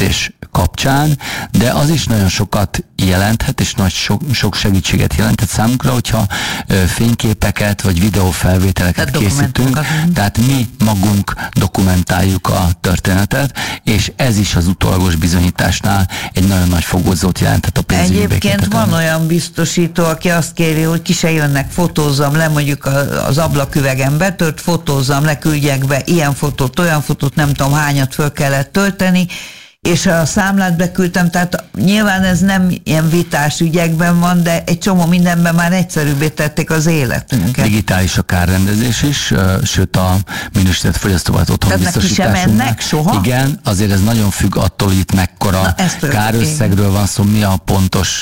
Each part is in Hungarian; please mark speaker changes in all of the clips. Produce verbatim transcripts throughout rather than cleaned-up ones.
Speaker 1: kártérítés kapcsán, de az is nagyon sokat jelenthet, és nagy sok, sok segítséget jelenthet számunkra, hogyha ö, fényképeket vagy videófelvételeket készítünk, tehát mi magunk dokumentáljuk a történetet, és ez is az utólagos bizonyításnál egy nagyon nagy fogózót jelenthet a pénzügyi
Speaker 2: Egyébként
Speaker 1: békéltetőn.
Speaker 2: van olyan biztosító, aki azt kéri, hogy ki se jönnek, fotózzam le, mondjuk az ablaküvegen betört, fotózzam le, küldjek be ilyen fotót, olyan fotót, nem tudom hányat föl kellett tölteni, és a számlát beküldtem, tehát nyilván ez nem ilyen vitás ügyekben van, de egy csomó mindenben már egyszerűbbé tették az életünket.
Speaker 1: Digitális a kárrendezés is, sőt a minősített fogyasztóbarát otthonbiztosításunknál.
Speaker 2: soha?
Speaker 1: Igen, azért ez nagyon függ attól, hogy itt mekkora kárösszegről van szó, mi a pontos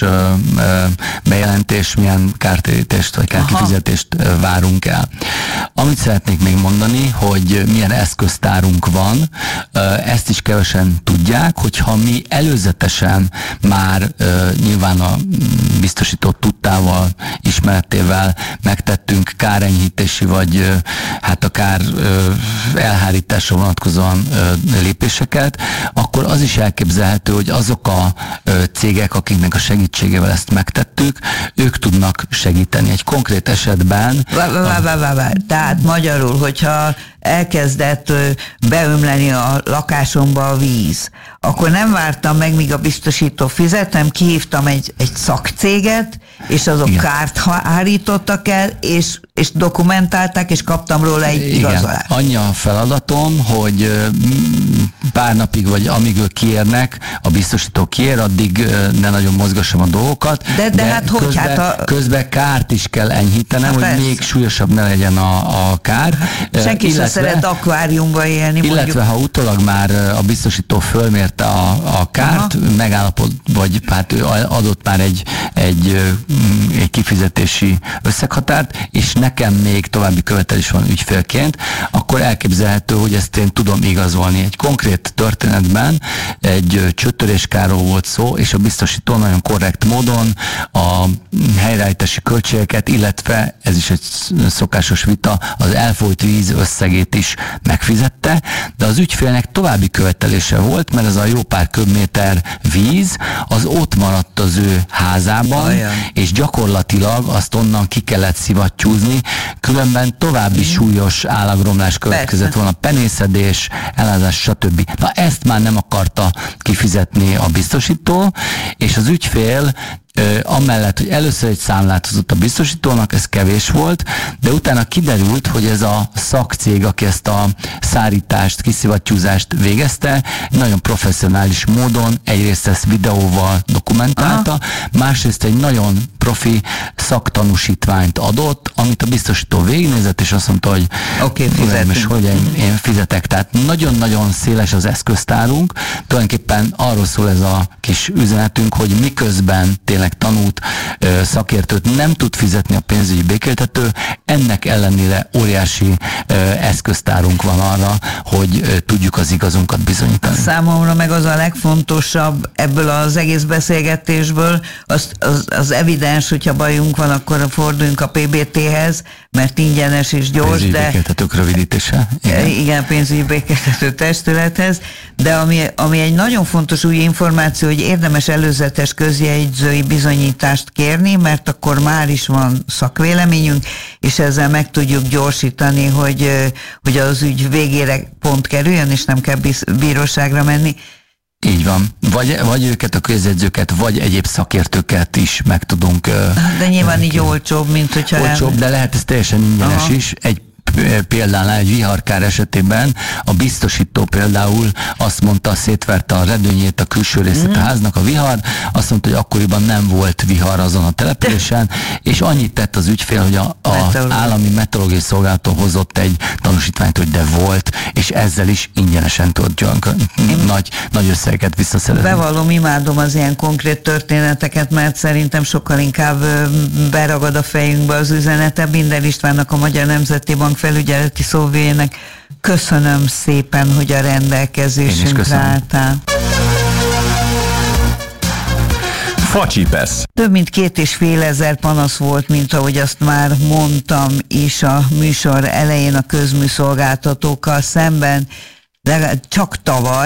Speaker 1: bejelentés, milyen kártérítést vagy kárkifizetést várunk el. Amit szeretnék még mondani, hogy milyen eszköztárunk van, ezt is kevesen tudják, hogyha mi előzetesen már uh, nyilván a biztosító tudtával, ismeretével megtettünk kárenyhítési vagy uh, hát a kár uh, elhárításra vonatkozóan uh, lépéseket, akkor az is elképzelhető, hogy azok a uh, cégek, akiknek a segítségével ezt megtettük, ők tudnak segíteni. Egy konkrét esetben...
Speaker 2: Vá, vá, vá, vá, vá. Tehát magyarul, hogyha elkezdett beömleni a lakásomba a víz, akkor nem vártam meg, míg a biztosító fizetem, kihívtam egy, egy szakcéget, és azok igen. kárt hárítottak el, és, és dokumentálták, és kaptam róla egy igazolást.
Speaker 1: Annyi a feladatom, hogy pár napig, vagy amíg ők kiérnek, a biztosító kiér, addig ne nagyon mozgassam a dolgokat,
Speaker 2: de, de, de hát hogy
Speaker 1: közben,
Speaker 2: hát a...
Speaker 1: közben kárt is kell enyhítenem, hát hogy persze. még súlyosabb ne legyen a, a kár.
Speaker 2: Senki sem szeret akváriumba élni.
Speaker 1: Illetve
Speaker 2: mondjuk.
Speaker 1: ha utólag már a biztosító fölmérte a, a kárt, aha. megállapod, vagy hát adott már egy, egy, egy kifizetési összeghatárt, és nekem még további követelés van ügyfélként, akkor elképzelhető, hogy ezt én tudom igazolni. Egy konkrét történetben egy csőtöréskáról volt szó, és a biztosító nagyon korrekt módon a helyreállítási költségeket, illetve ez is egy szokásos vita, az elfolyt víz összegét is megfizette, de az ügyfélnek további követelése volt, mert ez a jó pár köbméter víz, az ott maradt az ő házában, Olyan. és gyakorlatilag azt onnan ki kellett szivattyúzni, különben további mm. súlyos állagromlás következett volna, penészedés, elázás, stb. Na ezt már nem akarta kifizetni a biztosító, és az ügyfél Ö, amellett, hogy először egy számlát hozott a biztosítónak, ez kevés volt, de utána kiderült, hogy ez a szakcég, aki ezt a szárítást, kiszivattyúzást végezte, nagyon professzionális módon egyrészt ezt videóval dokumentálta, aha. másrészt egy nagyon profi szaktanúsítványt adott, amit a biztosító végignézett, és azt mondta, hogy
Speaker 2: oké, okay,
Speaker 1: és hogy én, én fizetek. Tehát nagyon-nagyon széles az eszköztárunk, tulajdonképpen arról szól ez a kis üzenetünk, hogy miközben tényleg tanult ö, szakértőt nem tud fizetni a pénzügyi békéltető, ennek ellenére óriási ö, eszköztárunk van arra, hogy ö, tudjuk az igazunkat bizonyítani.
Speaker 2: Számomra meg az a legfontosabb ebből az egész beszélgetésből, az, az, az evidens, hogyha bajunk van, akkor forduljunk a pé bé té-hez, mert ingyenes és gyors,
Speaker 1: pénzügyi
Speaker 2: de...
Speaker 1: békéltetők rövidítése. Igen,
Speaker 2: igen pénzügyi békéltető testülethez, de ami, ami egy nagyon fontos új információ, hogy érdemes előzetes közjegyzői bizonyítást kérni, mert akkor már is van szakvéleményünk, és ezzel meg tudjuk gyorsítani, hogy, hogy az ügy végére pont kerüljön, és nem kell bíróságra menni.
Speaker 1: Így van. Vagy, vagy őket, a közjegyzőket, vagy egyéb szakértőket is meg tudunk...
Speaker 2: De nyilván így olcsóbb, mint hogyha...
Speaker 1: Olcsóbb, el... de lehet ez teljesen ingyenes aha. is. Egy példánál egy viharkár esetében a biztosító például azt mondta, szétverte a redőnyét, a külső részét mm. a háznak a vihar, azt mondta, hogy akkoriban nem volt vihar azon a településen, és annyit tett az ügyfél, hogy a, a állami meteorológiai szolgálattól hozott egy tanúsítványt, hogy de volt, és ezzel is ingyenesen tudjuk nagy, nagy összeget visszaszerezni.
Speaker 2: Bevallom, imádom az ilyen konkrét történeteket, mert szerintem sokkal inkább beragad a fejünkbe az üzenete. Binder Istvánnak, a Magyar Nemzeti Bank felügyeleti szóvivőjének köszönöm szépen, hogy a rendelkezésünkre álltál.
Speaker 3: Facsipesz.
Speaker 2: Több mint két és fél ezer panasz volt, mint ahogy azt már mondtam is a műsor elején a közműszolgáltatókkal szemben, de csak tavaly,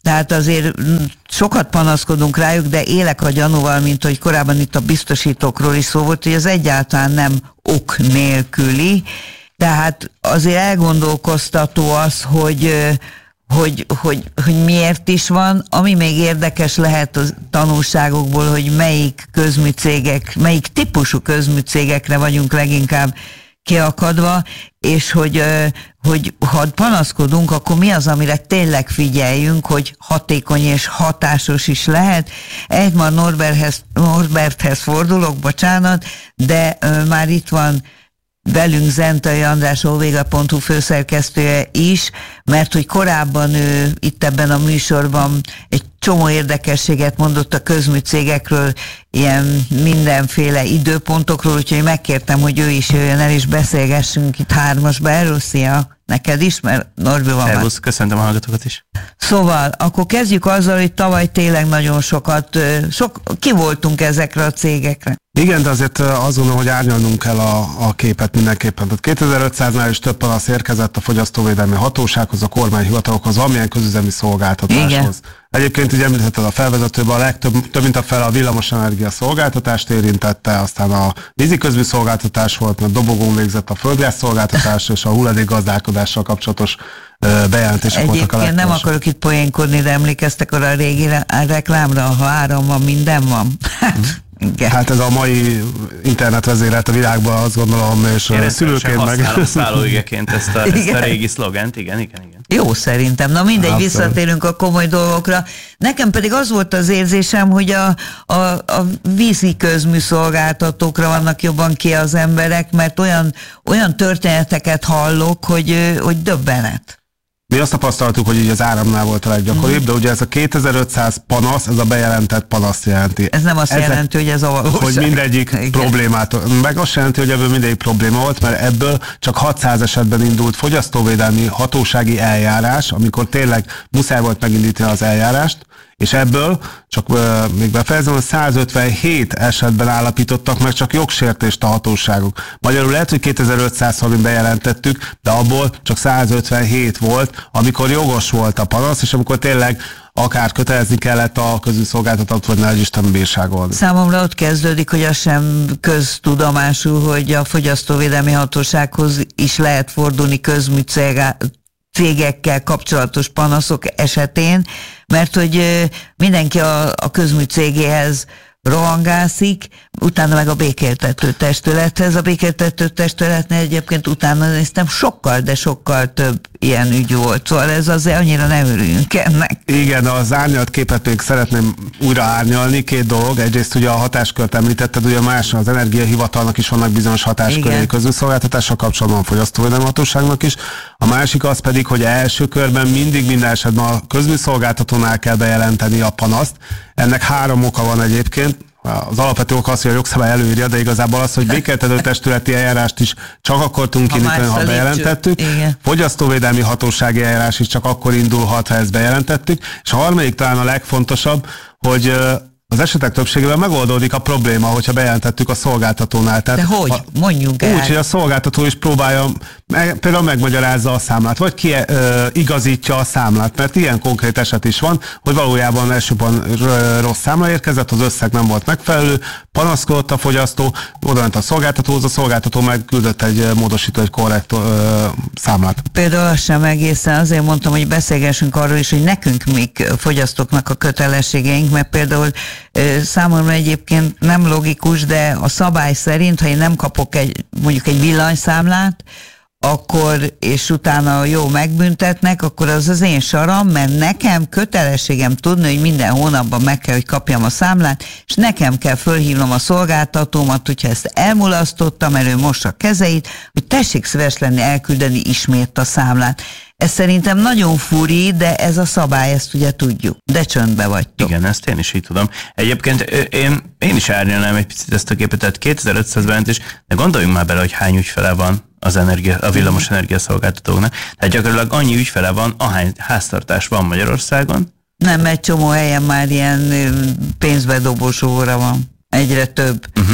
Speaker 2: Tehát azért sokat panaszkodunk rájuk, de élek a gyanúval, mint hogy korábban itt a biztosítókról is szó volt, hogy ez egyáltalán nem ok nélküli. Tehát azért elgondolkoztató az, hogy, hogy, hogy, hogy miért is van. Ami még érdekes lehet a tanulságokból, hogy melyik közműcégek, melyik típusú közműcégekre vagyunk leginkább kiakadva, és hogy, hogy ha panaszkodunk, akkor mi az, amire tényleg figyeljünk, hogy hatékony és hatásos is lehet. Egymar Norberthez, Norberthez fordulok, bocsánat, de már itt van velünk Zentai András, óvéga pont hu főszerkesztője is, mert hogy korábban ő itt ebben a műsorban egy csomó érdekességet mondott a közműcégekről, ilyen mindenféle időpontokról, úgyhogy megkértem, hogy ő is jöjjön el, és beszélgessünk itt hármasba erről. Szia! Neked is, mert Norbi van.
Speaker 3: Szervusz, köszöntöm a hallgatókat is.
Speaker 2: Szóval, akkor kezdjük azzal, hogy tavaly tényleg nagyon sokat, sok, ki voltunk ezekre a cégekre.
Speaker 4: Igen, de azért azt gondolom, hogy árnyalnunk kell a, a képet mindenképpen. Tehát kétezer-ötszáznál is több panasz érkezett a Fogyasztóvédelmi Hatósághoz, a kormányhivatalokhoz, valamilyen közüzemi szolgáltatáshoz. Igen. Egyébként így említetted a felvezetőben, a legtöbb, több mint a fel a villamosenergia szolgáltatást érintette, aztán a vízi közműszolgáltatás volt, mert dobogón végzett a földgáz szolgáltatás, és a hulladékgazdálkodással kapcsolatos bejelentések voltak a
Speaker 2: legtöbb. Nem akarok itt poénkodni, de emlékeztek arra a régi reklámra, ha áram van, minden van.
Speaker 4: Igen. Hát ez a mai internet vezérelt a világban, azt gondolom, és
Speaker 3: én
Speaker 4: szülőként meg...
Speaker 3: Én szállóigeként ezt a, ezt a régi szlogent, igen, igen, igen.
Speaker 2: Jó szerintem. Na mindegy, abszolút. Visszatérünk a komoly dolgokra. Nekem pedig az volt az érzésem, hogy a, a, a vízi közműszolgáltatókra vannak jobban ki az emberek, mert olyan, olyan történeteket hallok, hogy, hogy döbbenet.
Speaker 4: Mi azt tapasztaltuk, hogy így az áramnál volt a leggyakoribb, mm. de ugye ez a kétezer-ötszáz panasz, ez a bejelentett panaszt jelenti.
Speaker 2: Ez nem azt Ezek, jelenti, hogy ez a valóság.
Speaker 4: Hogy mindegyik igen. problémát, meg azt jelenti, hogy ebből mindegyik probléma volt, mert ebből csak hatszáz esetben indult fogyasztóvédelmi hatósági eljárás, amikor tényleg muszáj volt megindítani az eljárást, és ebből, csak uh, még befejezem, hogy százötvenhét esetben állapítottak meg csak jogsértést a hatóságok. Magyarul lehet, hogy kétezer-ötszáz havin bejelentettük, de abból csak százötvenhét volt, amikor jogos volt a panasz, és amikor tényleg akár kötelezni kellett a közszolgáltatót, vagy ne Isten bírságolni.
Speaker 2: Számomra ott kezdődik, hogy az sem köztudomású, hogy a Fogyasztóvédelmi Hatósághoz is lehet fordulni közműcégá cégekkel kapcsolatos panaszok esetén, mert hogy mindenki a, a közműcégéhez rohangászik, utána meg a békéltető testülethez. A békéltető testületnél egyébként utána néztem, sokkal, de sokkal több ilyen ügy volt. Szóval ez azért annyira nem örüljünk ennek.
Speaker 4: Igen, az árnyalt képet még szeretném újra árnyalni. Két dolog. Egyrészt ugye a hatáskört említetted, ugye más az Energiahivatalnak is vannak bizonyos hatáskörei közműszolgáltatással kapcsolatban, a Fogyasztóvédelmi Hatóságnak is. A másik az pedig, hogy első körben mindig minden esetben a közműszolgáltatónál kell bejelenteni a panaszt. Ennek három oka van egyébként. Az alapvető ok az, hogy a jogszabály előírja, de igazából az, hogy békéltető testületi eljárást is csak akkor tudunk indítani, ha bejelentettük. Igen. Fogyasztóvédelmi hatósági eljárás is csak akkor indulhat, ha ezt bejelentettük. És a harmadik talán a legfontosabb, hogy az esetek többségében megoldódik a probléma, hogyha bejelentettük a szolgáltatónál.
Speaker 2: Tehát, de hogy? A, Mondjunk el.
Speaker 4: Úgy, hogy a szolgáltató is próbálja, meg, például megmagyarázza a számlát, vagy ki e, igazítja a számlát, mert ilyen konkrét eset is van, hogy valójában elsőben rossz számla érkezett, az összeg nem volt megfelelő, panaszkodott a fogyasztó, oda ment a szolgáltatóhoz, a szolgáltató megküldött egy módosító, egy korrekt ö, számlát.
Speaker 2: Például azt sem egészen, azért mondtam, hogy beszélgessünk arról is, hogy nekünk még fogyasztóknak a kötelességeink, mert például számomra egyébként nem logikus, de a szabály szerint, ha én nem kapok egy, mondjuk egy villanyszámlát, akkor, és utána jó megbüntetnek, akkor az az én saram, mert nekem kötelességem tudni, hogy minden hónapban meg kell, hogy kapjam a számlát, és nekem kell fölhívnom a szolgáltatómat, hogyha ezt elmulasztottam, mert ő mossa a kezeit, hogy tessék szíves lenni elküldeni ismét a számlát. Ez szerintem nagyon furi, de ez a szabály, ezt ugye tudjuk. De csöndbe vagytok.
Speaker 3: Igen, ezt én is így tudom. Egyébként én, én is árnyalnám egy picit ezt a képet, tehát kétezer-ötszáz bejelentés, de gondoljunk már bele, hogy hány ügyfele van az energia, a villamos energiaszolgáltatóknak. Tehát gyakorlatilag annyi ügyfele van, ahány háztartás van Magyarországon.
Speaker 2: Nem, egy csomó helyen már ilyen pénzbedobós óra van. Egyre több. Uh-huh.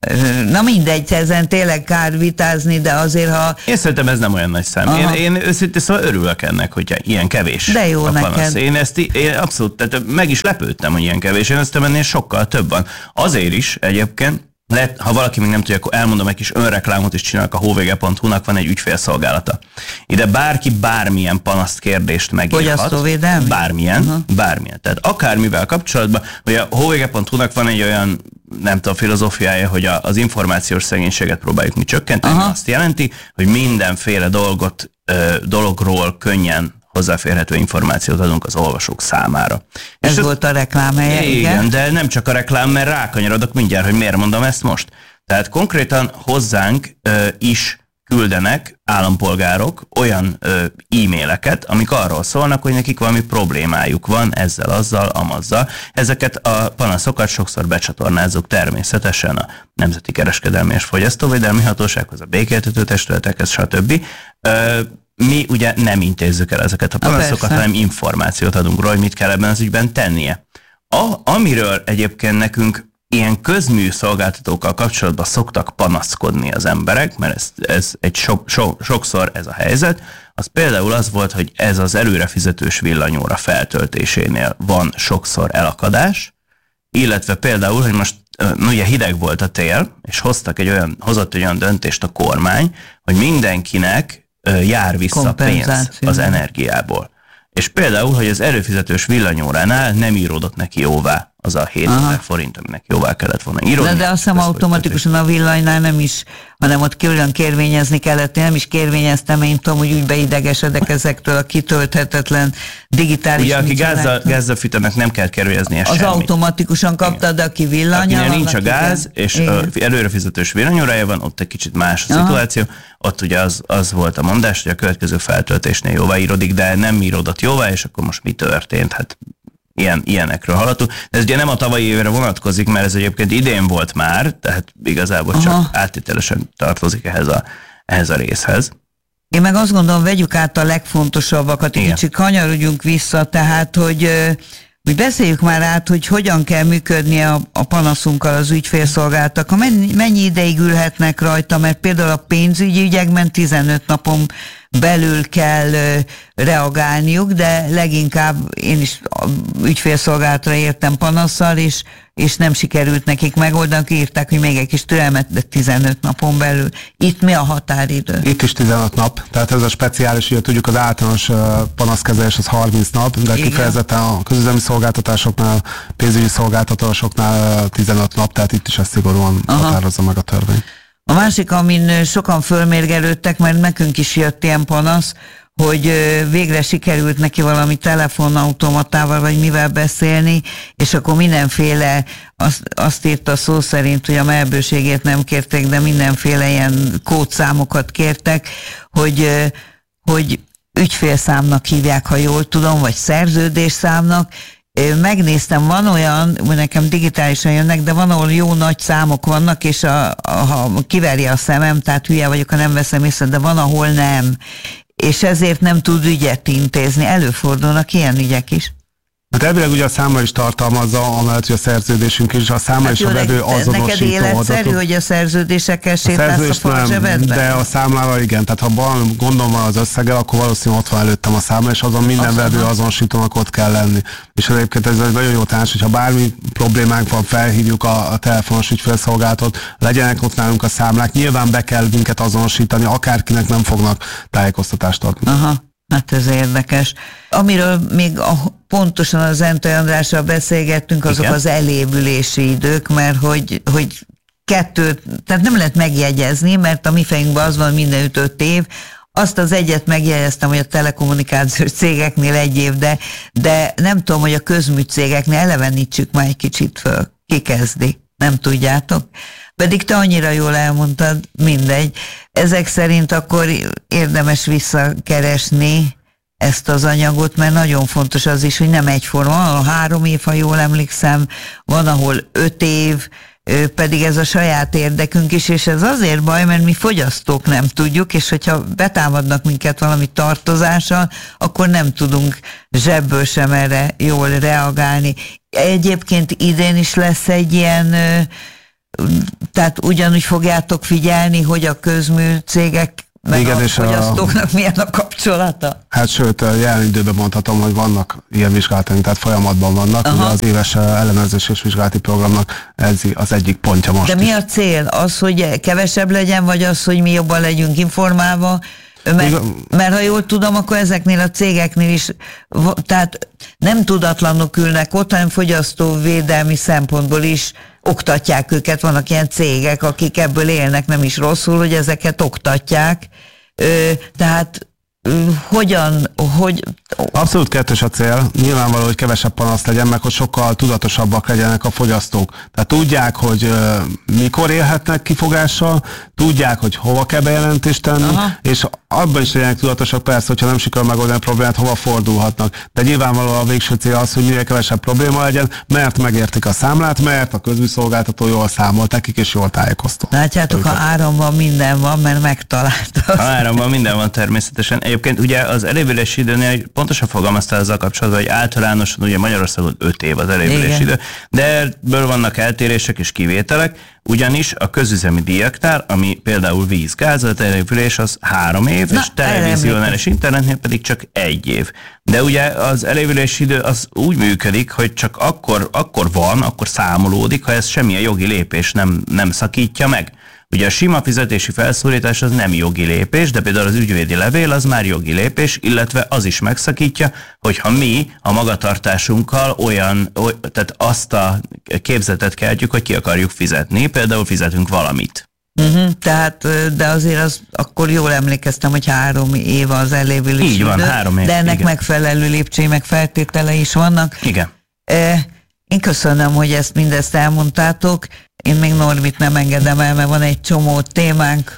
Speaker 2: Na mindegy, ezen tényleg kár vitázni, de azért, ha...
Speaker 3: Én szerintem ez nem olyan nagy szám. Én, én őszintén szóval örülök ennek, hogy ilyen kevés.
Speaker 2: De jó
Speaker 3: a
Speaker 2: neked.
Speaker 3: panasz. Én ezt én abszolút, tehát meg is lepődtem, hogy ilyen kevés. Én ezt ennél sokkal több van. Azért is egyébként, lehet, ha valaki még nem tudja, akkor elmondom, egy kis önreklámot is csinálok, a hóvége pont hu-nak van egy ügyfélszolgálata. Ide bárki bármilyen panaszt, kérdést megírhat.
Speaker 2: Fogyasztóvédelmi?
Speaker 3: Bármilyen,
Speaker 2: uh-huh.
Speaker 3: bármilyen. Tehát akármivel kapcsolatban, hogy a hóvége pont hu-nak van egy olyan, nem tudom, filozófiája, hogy a, az információs szegénységet próbáljuk mi csökkenteni. Uh-huh. Azt jelenti, hogy mindenféle dolgot, ö, dologról könnyen hozzáférhető információt adunk az olvasók számára.
Speaker 2: Ez
Speaker 3: és
Speaker 2: volt a reklámhelye, igen.
Speaker 3: Igen, de nem csak a reklám, mert rákanyarodok mindjárt, hogy miért mondom ezt most. Tehát konkrétan hozzánk ö, is küldenek állampolgárok olyan ö, e-maileket, amik arról szólnak, hogy nekik valami problémájuk van ezzel, azzal, amazzal. Ezeket a panaszokat sokszor becsatornázzuk természetesen a Nemzeti Kereskedelmi és Fogyasztóvédelmi Hatósághoz, a békéltető testületekhez, stb. Ö, Mi ugye nem intézzük el ezeket a panaszokat, hanem információt adunk róla, hogy mit kell ebben az ügyben tennie. A, amiről egyébként nekünk ilyen közműszolgáltatókkal kapcsolatban szoktak panaszkodni az emberek, mert ez, ez egy so, so, sokszor ez a helyzet, az például az volt, hogy ez az előrefizetős villanyóra feltöltésénél van sokszor elakadás, illetve például, hogy most ugye hideg volt a tél, és hoztak egy olyan, hozott egy olyan döntést a kormány, hogy mindenkinek jár vissza pénz az energiából. És például, hogy az előfizetős villanyóránál nem íródott neki jóvá az a hétezer forint, aminek jóvá kellett volna íródni.
Speaker 2: De, de azt hiszem automatikusan a villanynál nem is, hanem ott külön kérvényezni kellett. Én nem is kérvényeztem, én tudom, hogy úgy beidegesedek ezektől a kitölthetetlen digitális...
Speaker 3: Ugye, aki gázzal, gázzal fűtenek, nem kell kérvényezni
Speaker 2: az
Speaker 3: semmit.
Speaker 2: automatikusan kaptad, aki villanya.
Speaker 3: Akinél nincs a gáz, igen. És igen. Előrefizetős villanyórája van, ott egy kicsit más a Aha. szituáció. Ott ugye az, az volt a mondás, hogy a következő feltöltésnél jóvá íródik, de nem íródott jóvá, és akkor most mi történt? Hát Ilyen, ilyenekről hallottunk. De ez ugye nem a tavalyi évre vonatkozik, mert ez egyébként idén volt már, tehát igazából csak Aha. áttételesen tartozik ehhez a, ehhez a részhez.
Speaker 2: Én meg azt gondolom, vegyük át a legfontosabbakat, egy kicsit kanyarodjunk vissza, tehát, hogy, hogy beszéljük már át, hogy hogyan kell működnie a, a panaszunkkal az ügyfélszolgáltak, mennyi, mennyi ideig ülhetnek rajta, mert például a pénzügyi ügyekben tizenöt napon belül kell ö, reagálniuk, de leginkább én is ügyfélszolgálatra értem panasszal, és, és nem sikerült nekik megoldani, írták, hogy még egy kis türelmet, de tizenöt napon belül. Itt mi a határidő?
Speaker 4: Itt is tizenöt nap, tehát ez a speciális, ugye tudjuk, az általános panaszkezelés az harminc nap, de Igen. kifejezetten a közüzemi szolgáltatásoknál, pénzügyi szolgáltatásoknál tizenöt nap, tehát itt is ezt szigorúan Aha. határozza meg a törvény.
Speaker 2: A másik, amin sokan fölmérgelődtek, mert nekünk is jött ilyen panasz, hogy végre sikerült neki valami telefonautomatával, vagy mivel beszélni, és akkor mindenféle, azt, azt írta szó szerint, hogy a melbőségét nem kértek, de mindenféle ilyen kódszámokat kértek, hogy, hogy ügyfélszámnak hívják, ha jól tudom, vagy szerződésszámnak. Megnéztem, van olyan, nekem digitálisan jönnek, de van, ahol jó nagy számok vannak, és a, a, ha kiveri a szemem, tehát hülye vagyok, ha nem veszem észre, de van, ahol nem. És ezért nem tud ügyet intézni. Előfordulnak ilyen ügyek is.
Speaker 4: Hát elvileg ugye a számla is tartalmazza, amellett, hogy a szerződésünk is, a számla hát is a vevő azonosító
Speaker 2: neked életszerű, adatot. Hogy a szerződésekkel sétálsz a fal zsebedben?
Speaker 4: De a számlával igen, tehát ha valami gondom van az összeggel, akkor valószínűleg ott van előttem a számla, és azon minden Azon vevő azonosítónak ott kell lenni. És egyébként ez egy nagyon jó tanács, hogyha bármi problémánk van, felhívjuk a, a telefonos ügyfélszolgálatot, legyenek ott nálunk a számlák, nyilván be kell minket azonosítani, akárkinek nem fognak tájékoztatást adni.
Speaker 2: Aha. Hát ez érdekes. Amiről még a, pontosan az Zentai Andrással beszélgettünk, azok Igen. az elévülési idők, mert hogy, hogy kettőt, tehát nem lehet megjegyezni, mert a mi fejünkben az van mindenütt öt év, azt az egyet megjegyeztem, hogy a telekommunikációs cégeknél egy év, de, de nem tudom, hogy a közműcégeknél elevenítsük már egy kicsit föl. Ki kezdi? Nem tudjátok? Pedig te annyira jól elmondtad, mindegy. Ezek szerint akkor érdemes visszakeresni ezt az anyagot, mert nagyon fontos az is, hogy nem egyforma. Van, ahol három év, ha jól emlékszem, van, ahol öt év, pedig ez a saját érdekünk is, és ez azért baj, mert mi fogyasztók nem tudjuk, és hogyha betámadnak minket valami tartozással, akkor nem tudunk zsebből sem erre jól reagálni. Egyébként idén is lesz egy ilyen tehát ugyanúgy fogjátok figyelni, hogy a közmű cégek meg igen, a fogyasztóknak a... milyen a kapcsolata?
Speaker 4: Hát sőt, jelen időben mondhatom, hogy vannak ilyen vizsgálatok, tehát folyamatban vannak. Ugye az éves ellenőrzés és vizsgálati programnak ez az egyik pontja most.
Speaker 2: De mi a cél? Az, hogy kevesebb legyen, vagy az, hogy mi jobban legyünk informálva? Mert, mert ha jól tudom, akkor ezeknél a cégeknél is, tehát nem tudatlanok ülnek ott, hanem fogyasztóvédelmi szempontból is oktatják őket. Vannak ilyen cégek, akik ebből élnek, nem is rosszul, hogy ezeket oktatják. Ö, tehát ö, hogyan, hogy...
Speaker 4: Abszolút kettős a cél. Nyilvánvaló, hogy kevesebb panasz legyen, meg hogy sokkal tudatosabbak legyenek a fogyasztók. Tehát tudják, hogy ö, mikor élhetnek kifogással, tudják, hogy hova kell bejelentést tenni, aha, és abban is legyenek tudatosak, persze, hogyha nem sikerül megoldani a problémát, hova fordulhatnak. De nyilvánvalóan a végső cél az, hogy minél kevesebb probléma legyen, mert megértik a számlát, mert a közműszolgáltató jól számolt nekik, és jól tájékoztat.
Speaker 2: Látjátok, ha áramban minden van, mert megtalálta.
Speaker 3: Ha áramban minden van természetesen. Egyébként ugye az elévülési időnél pontosan fogalmaztál azzal kapcsolatban, hogy általánosan ugye Magyarországon öt év az elévülési idő, de ebből vannak eltérések és kivételek, ugyanis a közüzemi díjaktár, ami például víz, gáz, az elévülés az három év, na, és televíziónál internetnél pedig csak egy év. De ugye az elévülési idő az úgy működik, hogy csak akkor, akkor van, akkor számolódik, ha ez semmilyen jogi lépés nem, nem szakítja meg. Ugye a sima fizetési felszólítás az nem jogi lépés, de például az ügyvédi levél az már jogi lépés, illetve az is megszakítja, hogyha mi a magatartásunkkal olyan, oly, tehát azt a képzetet keltjük, hogy ki akarjuk fizetni, például fizetünk valamit.
Speaker 2: Uh-huh, tehát, de azért az, akkor jól emlékeztem, hogy három év az elévülési
Speaker 3: Így van,
Speaker 2: idő,
Speaker 3: három év.
Speaker 2: de ennek
Speaker 3: igen.
Speaker 2: megfelelő lépcsői, meg feltételei is vannak.
Speaker 3: Igen.
Speaker 2: E, én köszönöm, hogy ezt mindezt elmondtátok. Én még Normit nem engedem el, mert van egy csomó témánk.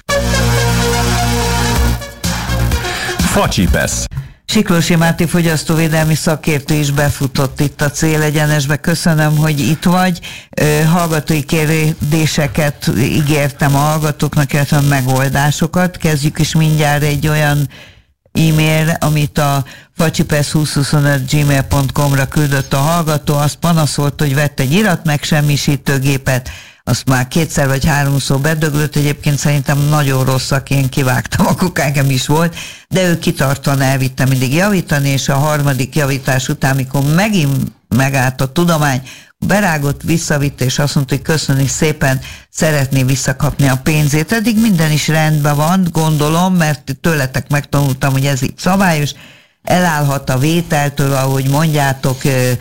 Speaker 5: Facsipesz.
Speaker 2: Siklósi Máté fogyasztóvédelmi szakértő is befutott itt a Célegyenesbe. Köszönöm, hogy itt vagy. Hallgatói kérdéseket ígértem a hallgatóknak, illetve megoldásokat. Kezdjük is mindjárt egy olyan e-mail, amit a facsipesz húszszázhuszonöt gmail pont com-ra küldött a hallgató. Azt panaszolt, hogy vett egy iratmegsemmisítőgépet, azt már kétszer vagy háromszor bedöglött, egyébként szerintem nagyon rosszak, én kivágtam, akkor engem is volt, de ő kitartóan elvitte mindig javítani, és a harmadik javítás után, mikor megint megállt a tudomány, berágott, visszavitt, és azt mondta, hogy köszönjük szépen, szeretné visszakapni a pénzét. Eddig minden is rendben van, gondolom, mert tőletek megtanultam, hogy ez így szabályos, elállhat a vételtől, ahogy mondjátok,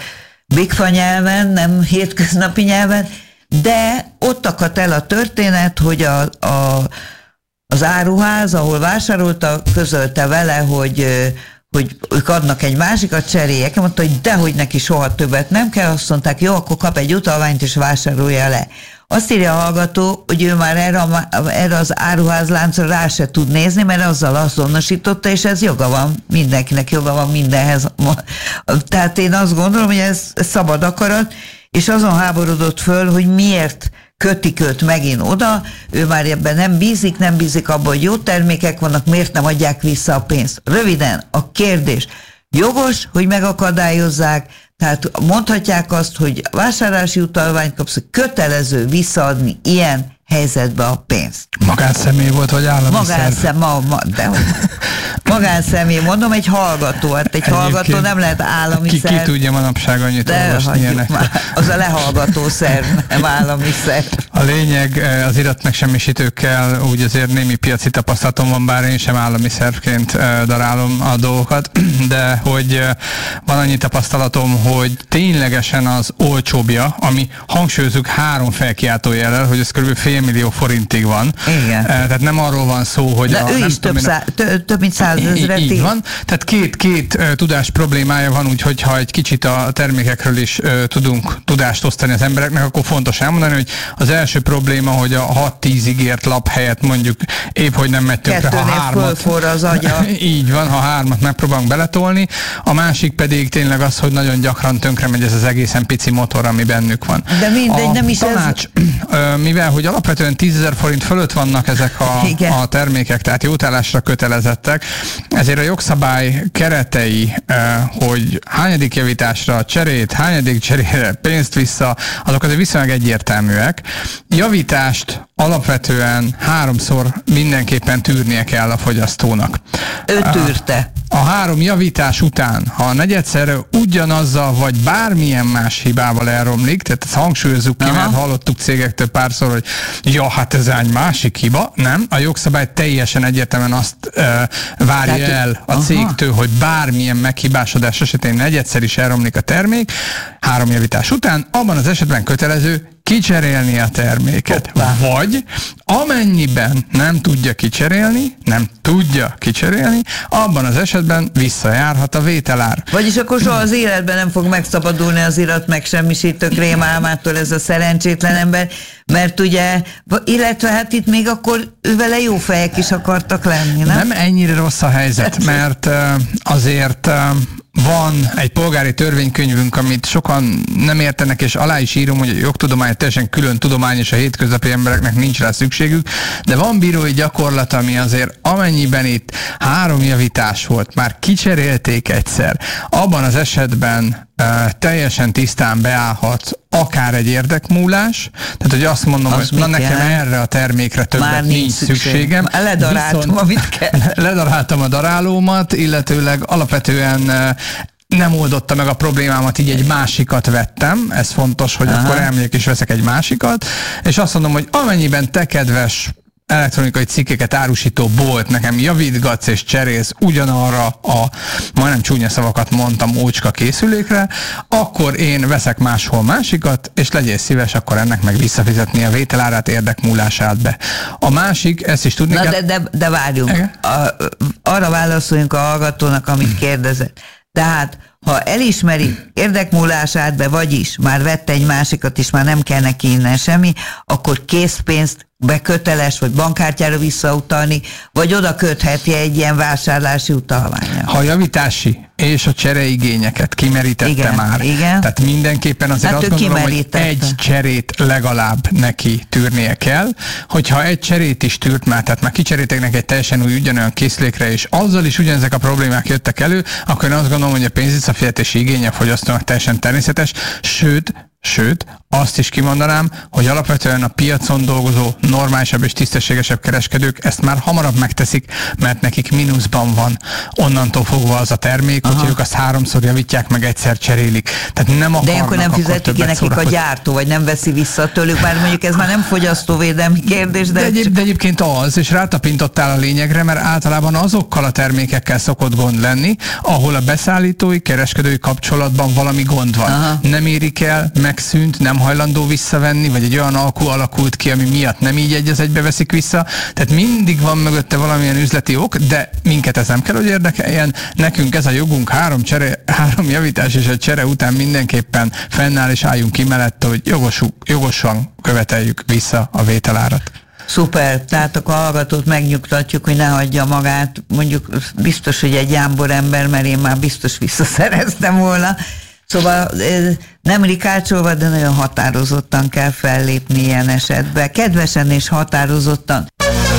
Speaker 2: bigfa nyelven, nem hétköznapi nyelven, de ott akadt el a történet, hogy a, a, az áruház, ahol vásárolta, közölte vele, hogy, hogy ők adnak egy másikat, cseréljek. Mondta, hogy dehogy neki soha többet nem kell, azt mondták, jó, akkor kap egy utalványt és vásárolja le. Azt írja a hallgató, hogy ő már erre, erre az áruházláncra rá se tud nézni, mert azzal azonosította, és ez joga van, mindenkinek joga van mindenhez. Tehát én azt gondolom, hogy ez szabad akarat, és azon háborodott föl, hogy miért kötik őt megint oda, ő már ebben nem bízik, nem bízik abban, hogy jó termékek vannak, miért nem adják vissza a pénzt. Röviden, a kérdés, jogos, hogy megakadályozzák, tehát mondhatják azt, hogy vásárlási utalványt kapsz, hogy kötelező visszaadni ilyen helyzetbe a pénzt.
Speaker 6: Magánszemély volt, vagy állami
Speaker 2: Magánszem, ma, ma, de magánszemély, mondom, egy hallgató, hát egy Egyébként hallgató nem lehet állami
Speaker 6: ki,
Speaker 2: szerv.
Speaker 6: Ki tudja manapság annyit olvasni ilyenek.
Speaker 2: Az a lehallgató szerv, nem állami szerv.
Speaker 6: A lényeg, az iratmegsemmisítőkkel úgy azért némi piaci tapasztalatom van, bár én sem állami szervként darálom a dolgokat, de hogy van annyi tapasztalatom, hogy ténylegesen az olcsóbbja, ami hangsúlyozunk három felkiáltójellel, hogy ez kb. Fél millió forintig van.
Speaker 2: Igen.
Speaker 6: Tehát nem arról van szó, hogy...
Speaker 2: De
Speaker 6: a,
Speaker 2: ő
Speaker 6: nem
Speaker 2: is több, szá, tö, több mint százezret.
Speaker 6: Így van. Tehát két, két tudás problémája van, úgyhogy ha egy kicsit a termékekről is uh, tudunk tudást osztani az embereknek, akkor fontos elmondani, hogy az első probléma, hogy a hat-tíz ígért lap helyett mondjuk épp, hogy nem megy tönkre, ha hármat...
Speaker 2: az agya.
Speaker 6: Így van, ha hármat megpróbálunk beletolni. A másik pedig tényleg az, hogy nagyon gyakran tönkre megy ez az egészen pici motor, ami bennük van.
Speaker 2: De mindegy,
Speaker 6: a
Speaker 2: nem is
Speaker 6: tanács,
Speaker 2: ez...
Speaker 6: mivel hogy alapvetően alapvetően tízezer forint fölött vannak ezek a, a termékek, tehát jótállásra kötelezettek, ezért a jogszabály keretei, hogy hányadik javításra cserét, hányadik cserére pénzt vissza, azok azért viszonylag egyértelműek. Javítást alapvetően háromszor mindenképpen tűrnie kell a fogyasztónak.
Speaker 2: Ő tűrte.
Speaker 6: A három javítás után, ha a negyedszerre ugyanazzal vagy bármilyen más hibával elromlik, tehát ezt hangsúlyozzuk ki, aha, mert hallottuk cégektől párszor, hogy ja, hát ez egy másik hiba. Nem, a jogszabály teljesen egyértelműen azt uh, várja tehát, el a aha. cégtől, hogy bármilyen meghibásodás esetén negyedszer is elromlik a termék, három javítás után, abban az esetben kötelező kicserélni a terméket. Hoppá. Vagy amennyiben nem tudja kicserélni, nem tudja kicserélni, abban az esetben visszajárhat a vételár.
Speaker 2: Vagyis akkor soha az életben nem fog megszabadulni az irat megsemmisítő krémálmától ez a szerencsétlen ember, mert ugye, illetve hát itt még akkor vele jó fejek is akartak lenni, nem?
Speaker 6: Nem ennyire rossz a helyzet, mert azért van egy polgári törvénykönyvünk, amit sokan nem értenek, és alá is írom, hogy a jogtudomány teljesen külön tudomány, és a hétköznapi embereknek nincs rá szükségük, de van bírói gyakorlat, ami azért amennyiben itt három javítás volt, már kicserélték egyszer, abban az esetben Uh, teljesen tisztán beállhat akár egy érdekmúlás, tehát hogy azt mondom, az hogy na nekem jel? erre a termékre többet már nincs, nincs szükség. szükségem.
Speaker 2: Ledaráltam, viszont, amit kell.
Speaker 6: Ledaráltam a darálómat, illetőleg alapvetően uh, nem oldotta meg a problémámat, így egy másikat vettem, ez fontos, hogy aha. akkor elmegyek és veszek egy másikat, és azt mondom, hogy amennyiben te kedves elektronikai cikkeket árusító bolt nekem javítgatsz és cserélsz ugyanarra a, majdnem csúnya szavakat mondtam, ócska készülékre, akkor én veszek máshol másikat, és legyél szíves, akkor ennek meg visszafizetni a vételárát, érdekmúlását be. A másik, ezt is tudni
Speaker 2: Na
Speaker 6: kell...
Speaker 2: de, de, de várjunk, a, arra válaszoljunk a hallgatónak, amit kérdezett. Tehát, ha elismeri érdekmúlását be, vagyis már vette egy másikat, és már nem kell neki innen semmi, akkor készpénzt beköteles, vagy bankkártyára visszautalni, vagy oda kötheti egy ilyen vásárlási utalvánnyal.
Speaker 6: Ha a javítási és a csereigényeket kimerítette
Speaker 2: igen,
Speaker 6: már,
Speaker 2: igen.
Speaker 6: tehát mindenképpen azért hát azt gondolom, hogy egy cserét legalább neki tűrnie kell, hogyha egy cserét is tűrt már, tehát már kicseréltek neki egy teljesen új ugyanolyan készülékre, és azzal is ugyanezek a problémák jöttek elő, akkor én azt gondolom, hogy a pénzvisszafizetési igénye a fogyasztónak teljesen természetes, sőt, Sőt, azt is kimondanám, hogy alapvetően a piacon dolgozó normálisabb és tisztességesebb kereskedők ezt már hamarabb megteszik, mert nekik mínuszban van onnantól fogva az a termék, hogy ők azt háromszor javítják, meg egyszer cserélik. Tehát nem akarnak.
Speaker 2: De akkor nem fizetik ki nekik a gyártó, vagy nem veszi vissza tőlük, már mondjuk ez már nem fogyasztóvédelmi kérdés. De,
Speaker 6: de, egyéb, de egyébként az, és rátapintottál a lényegre, mert általában azokkal a termékekkel szokott gond lenni, ahol a beszállítói, kereskedői kapcsolatban valami gond van. Aha. Nem érik el, megszűnt, nem hajlandó visszavenni, vagy egy olyan alkú alakult ki, ami miatt nem így egy az egybe veszik vissza. Tehát mindig van mögötte valamilyen üzleti ok, de minket ez nem kell, hogy érdekeljen. Nekünk ez a jogunk, három, csere, három javítás és egy csere után mindenképpen fennáll, és álljunk ki mellette, hogy jogosuk, jogosan követeljük vissza a vételárat.
Speaker 2: Szuper, tehát akkor a hallgatót megnyugtatjuk, hogy ne hagyja magát, mondjuk biztos, hogy egy jámbor ember, mert én már biztos visszaszereztem volna. Szóval nem rikácsolva, de nagyon határozottan kell fellépni ilyen esetben. Kedvesen és határozottan.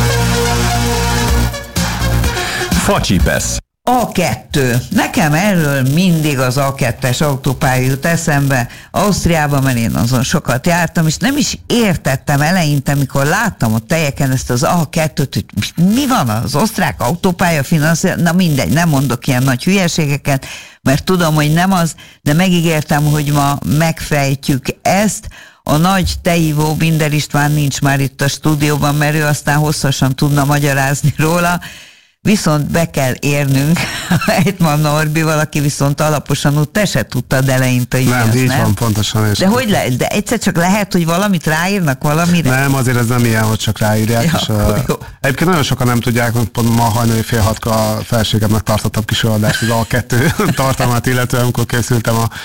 Speaker 5: Facsipesz.
Speaker 2: á kettő. Nekem erről mindig az á kettes autópálya jut eszembe. Ausztriában, mert én azon sokat jártam, és nem is értettem eleinte, mikor láttam a tejeken ezt az á kettőt, hogy mi van az osztrák autópálya finanszírozás. Na mindegy, nem mondok ilyen nagy hülyeségeket, mert tudom, hogy nem az, de megígértem, hogy ma megfejtjük ezt. A nagy tejívó Binder István nincs már itt a stúdióban, mert ő aztán hosszasan tudna magyarázni róla, viszont be kell érnünk Ejtman Norbival, aki viszont alaposan úgy, te se tudtad eleinte, hogy
Speaker 4: nem, így nem? van, pontosan.
Speaker 2: De hogy le, de egyszer csak lehet, hogy valamit ráírnak valamire?
Speaker 4: Nem, azért ez nem ilyen, hogy csak ráírják. Ja, és, uh, egyébként nagyon sokan nem tudják, hogy pont ma hajnali fél hatkor a felségemnek tartottam kis adást az á kettő tartalmát, illetve amikor készültem a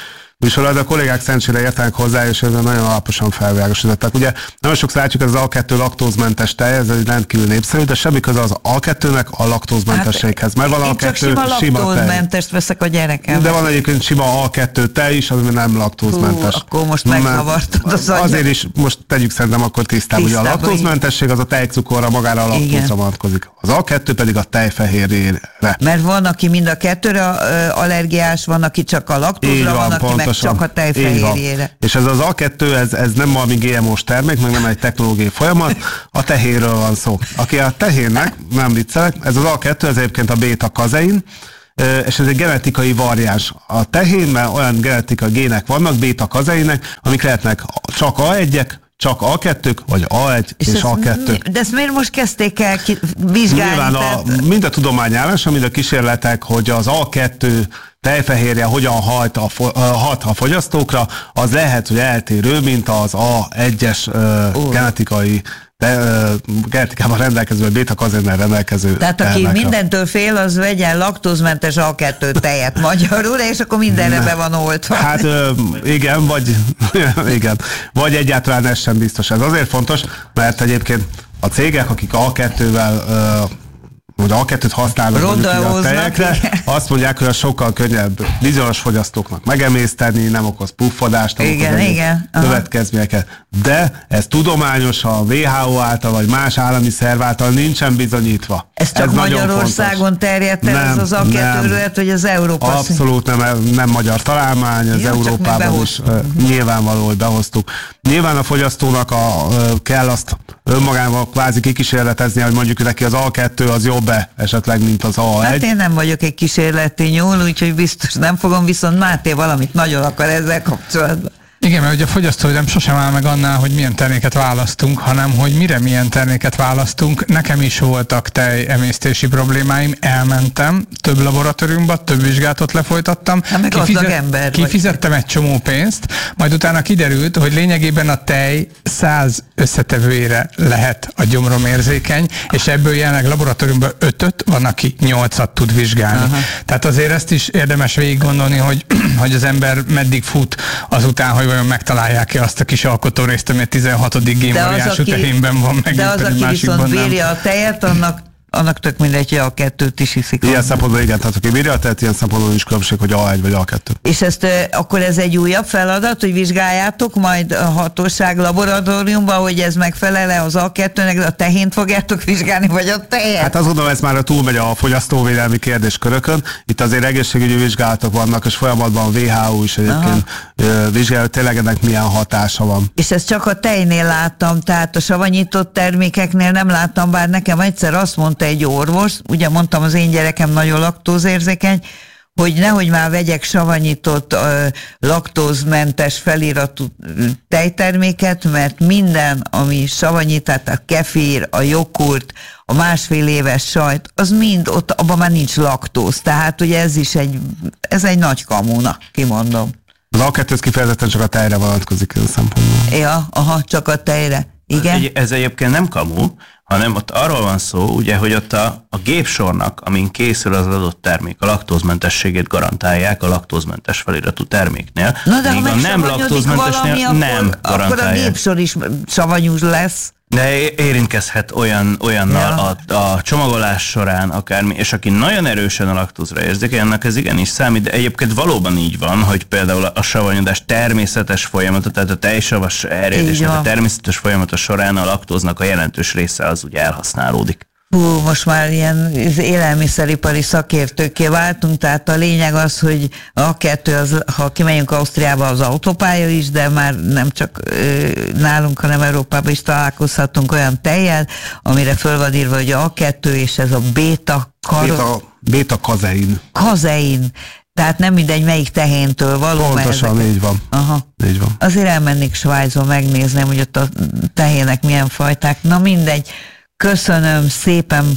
Speaker 4: műsorra, de a kollégák szerencsére értenek hozzá, és nagyon alaposan felvilágosítottak. Ugye nagyon sokszor látjuk, ez az á kettő laktózmentes tej, ez egy rendkívül népszerű, de semmi köze az á kettőnek a laktózmentességhez. Mert van
Speaker 2: én
Speaker 4: á kettő
Speaker 2: csak sima,
Speaker 4: sima
Speaker 2: laktózmentest veszek a gyerekem.
Speaker 4: De van egyébként sima á kettő tej is, ami nem laktózmentes.
Speaker 2: Hú, akkor most megzavartad az agyat.
Speaker 4: Azért is most tegyük szerintem akkor tisztába, hogy a laktózmentesség az a tejcukorra, magára a laktózra vonatkozik. Az á kettő pedig a tejfehérjére.
Speaker 2: Mert van, aki mind a kettőre allergiás, van, aki csak a laktózra, van, van, aki meg csak a tejfehérjére.
Speaker 4: És ez az á kettő, ez, ez nem valami gé em ó-s termék, meg nem egy technológiai folyamat, a tehérről van szó. Aki a tehérnek, nem viccelek, ez az á kettő, ez egyébként a béta-kazein, és ez egy genetikai variáns. A tehénben olyan genetikai gének vannak, béta-kazeinek, amik lehetnek csak á egyek, csak á kettők, vagy á egy és, és á kettő.
Speaker 2: De ezt miért most kezdték el vizsgálni?
Speaker 4: Nyilván a, mind a tudomány állása, mind a kísérletek, hogy az á kettő tejfehérje hogyan hat a, hat a fogyasztókra, az lehet, hogy eltérő, mint az á egyes uh, genetikai de uh, genetikában rendelkező, vagy béta-kazeinnel rendelkező.
Speaker 2: Tehát aki termekre. Mindentől fél, az vegyen laktózmentes á kettő tejet magyarul, és akkor mindenre be van oltva.
Speaker 4: Hát uh, igen, vagy igen, vagy egyáltalán ez sem biztos. Ez azért fontos, mert egyébként a cégek, akik á kettővel uh, vagy á kettőt használnak a tejekre, azt mondják, hogy a sokkal könnyebb bizonyos fogyasztóknak megemészteni, nem okoz puffadást, nem
Speaker 2: igen,
Speaker 4: okoz
Speaker 2: igen.
Speaker 4: következményeket. De ez tudományosan a vé há ó által, vagy más állami szerv által nincsen bizonyítva.
Speaker 2: Ez csak ez Magyarországon terjedt el, ez az á kettőről, hogy az Európa...
Speaker 4: Abszolút nem, nem magyar találmány, az Európában is uh, nyilvánvaló, hogy behoztuk. Nyilván a fogyasztónak a, uh, kell azt önmagával kvázi kikísérletezni, hogy mondjuk neki az á kettő az jobb-e esetleg, mint az á egy.
Speaker 2: Hát én nem vagyok egy kísérleti nyúl, úgyhogy biztos nem fogom, viszont Máté valamit nagyon akar ezzel kapcsolatban.
Speaker 6: Igen, mert ugye a fogyasztóidem sosem áll meg annál, hogy milyen terméket választunk, hanem hogy mire milyen terméket választunk. Nekem is voltak tejemésztési problémáim, elmentem több laboratóriumba, több vizsgálatot lefolytattam,
Speaker 2: Kifizet,
Speaker 6: kifizettem egy csomó pénzt, majd utána kiderült, hogy lényegében a tej száz összetevőjére lehet a gyomrom érzékeny, és ebből jelenleg laboratóriumban ötöt, van, aki nyolcat tud vizsgálni. Aha. Tehát azért ezt is érdemes végig gondolni, hogy, hogy az ember meddig fut azután, hogy vajon megtalálják-e azt a kis alkotórészt, ami a tizenhatodik génvariánsú tehénben van meg.
Speaker 2: De az, aki viszont bírja a tejet, annak annak tök mindegy, hogy á kettőt is iszik.
Speaker 4: Ilyen szempontból igen, tehát aki bírja, tehát ilyen szempontból is különbség, hogy á egy vagy á kettő.
Speaker 2: És ezt akkor ez egy újabb feladat, hogy vizsgáljátok majd a hatóság laboratóriumban, hogy ez megfelel-e az á kettőnek, a tehént fogjátok vizsgálni, vagy a tejet?
Speaker 4: Hát azt gondolom, ez már túlmegy a fogyasztóvédelmi kérdéskörökön. Itt azért egészségügyi vizsgálatok vannak, és folyamatban a vé há ó is egyébként vizsgálja, hogy tényleg ennek milyen hatása van.
Speaker 2: És ezt csak a tejnél láttam, tehát a savanyított termékeknél nem láttam, bár nekem egyszer azt mondta egy orvos, ugye mondtam, az én gyerekem nagyon laktózérzékeny, hogy nehogy már vegyek savanyított, uh, laktózmentes feliratú tejterméket, mert minden, ami savanyít, tehát a kefír, a jogurt, a másfél éves sajt, az mind ott, abban már nincs laktóz. Tehát ugye ez is egy, ez egy nagy kamuna, kimondom.
Speaker 4: Az á kettő kifejezetten csak a tejre vonatkozik ez a szempontból.
Speaker 2: Ja, aha, csak a tejre. Igen?
Speaker 3: Ez egyébként nem kamu, hanem ott arról van szó, ugye, hogy ott a, a gépsornak, amin készül az adott termék, a laktózmentességét garantálják a laktózmentes feliratú terméknél.
Speaker 2: Na de
Speaker 3: míg
Speaker 2: ha
Speaker 3: a nem laktózmentesnél
Speaker 2: valami,
Speaker 3: nem
Speaker 2: akkor,
Speaker 3: garantálják.
Speaker 2: Akkor a gépsor is savanyús lesz.
Speaker 3: De érintkezhet olyan, olyannal ja. a, a csomagolás során akármi, és aki nagyon erősen a laktózra érzékeny, annak ez igenis számít, de egyébként valóban így van, hogy például a savanyodás természetes folyamata, tehát a tejsavas erjedésnek a természetes folyamata során a laktóznak a jelentős része az ugye elhasználódik.
Speaker 2: Hú, most már ilyen élelmiszeripari szakértőkké váltunk, tehát a lényeg az, hogy á kettő, az, ha kimegyünk Ausztriába, az autópálya is, de már nem csak ö, nálunk, hanem Európában is találkozhatunk olyan tejjel, amire föl van írva, hogy á kettő, és ez a béta
Speaker 4: béta, béta kazein.
Speaker 2: Kazein. Tehát nem mindegy, melyik tehéntől való.
Speaker 4: Pontosan, így van.
Speaker 2: Aha.
Speaker 4: Így van.
Speaker 2: Azért elmennék Svájcba, megnézném, hogy ott a tehének milyen fajták. Na mindegy. Köszönöm szépen.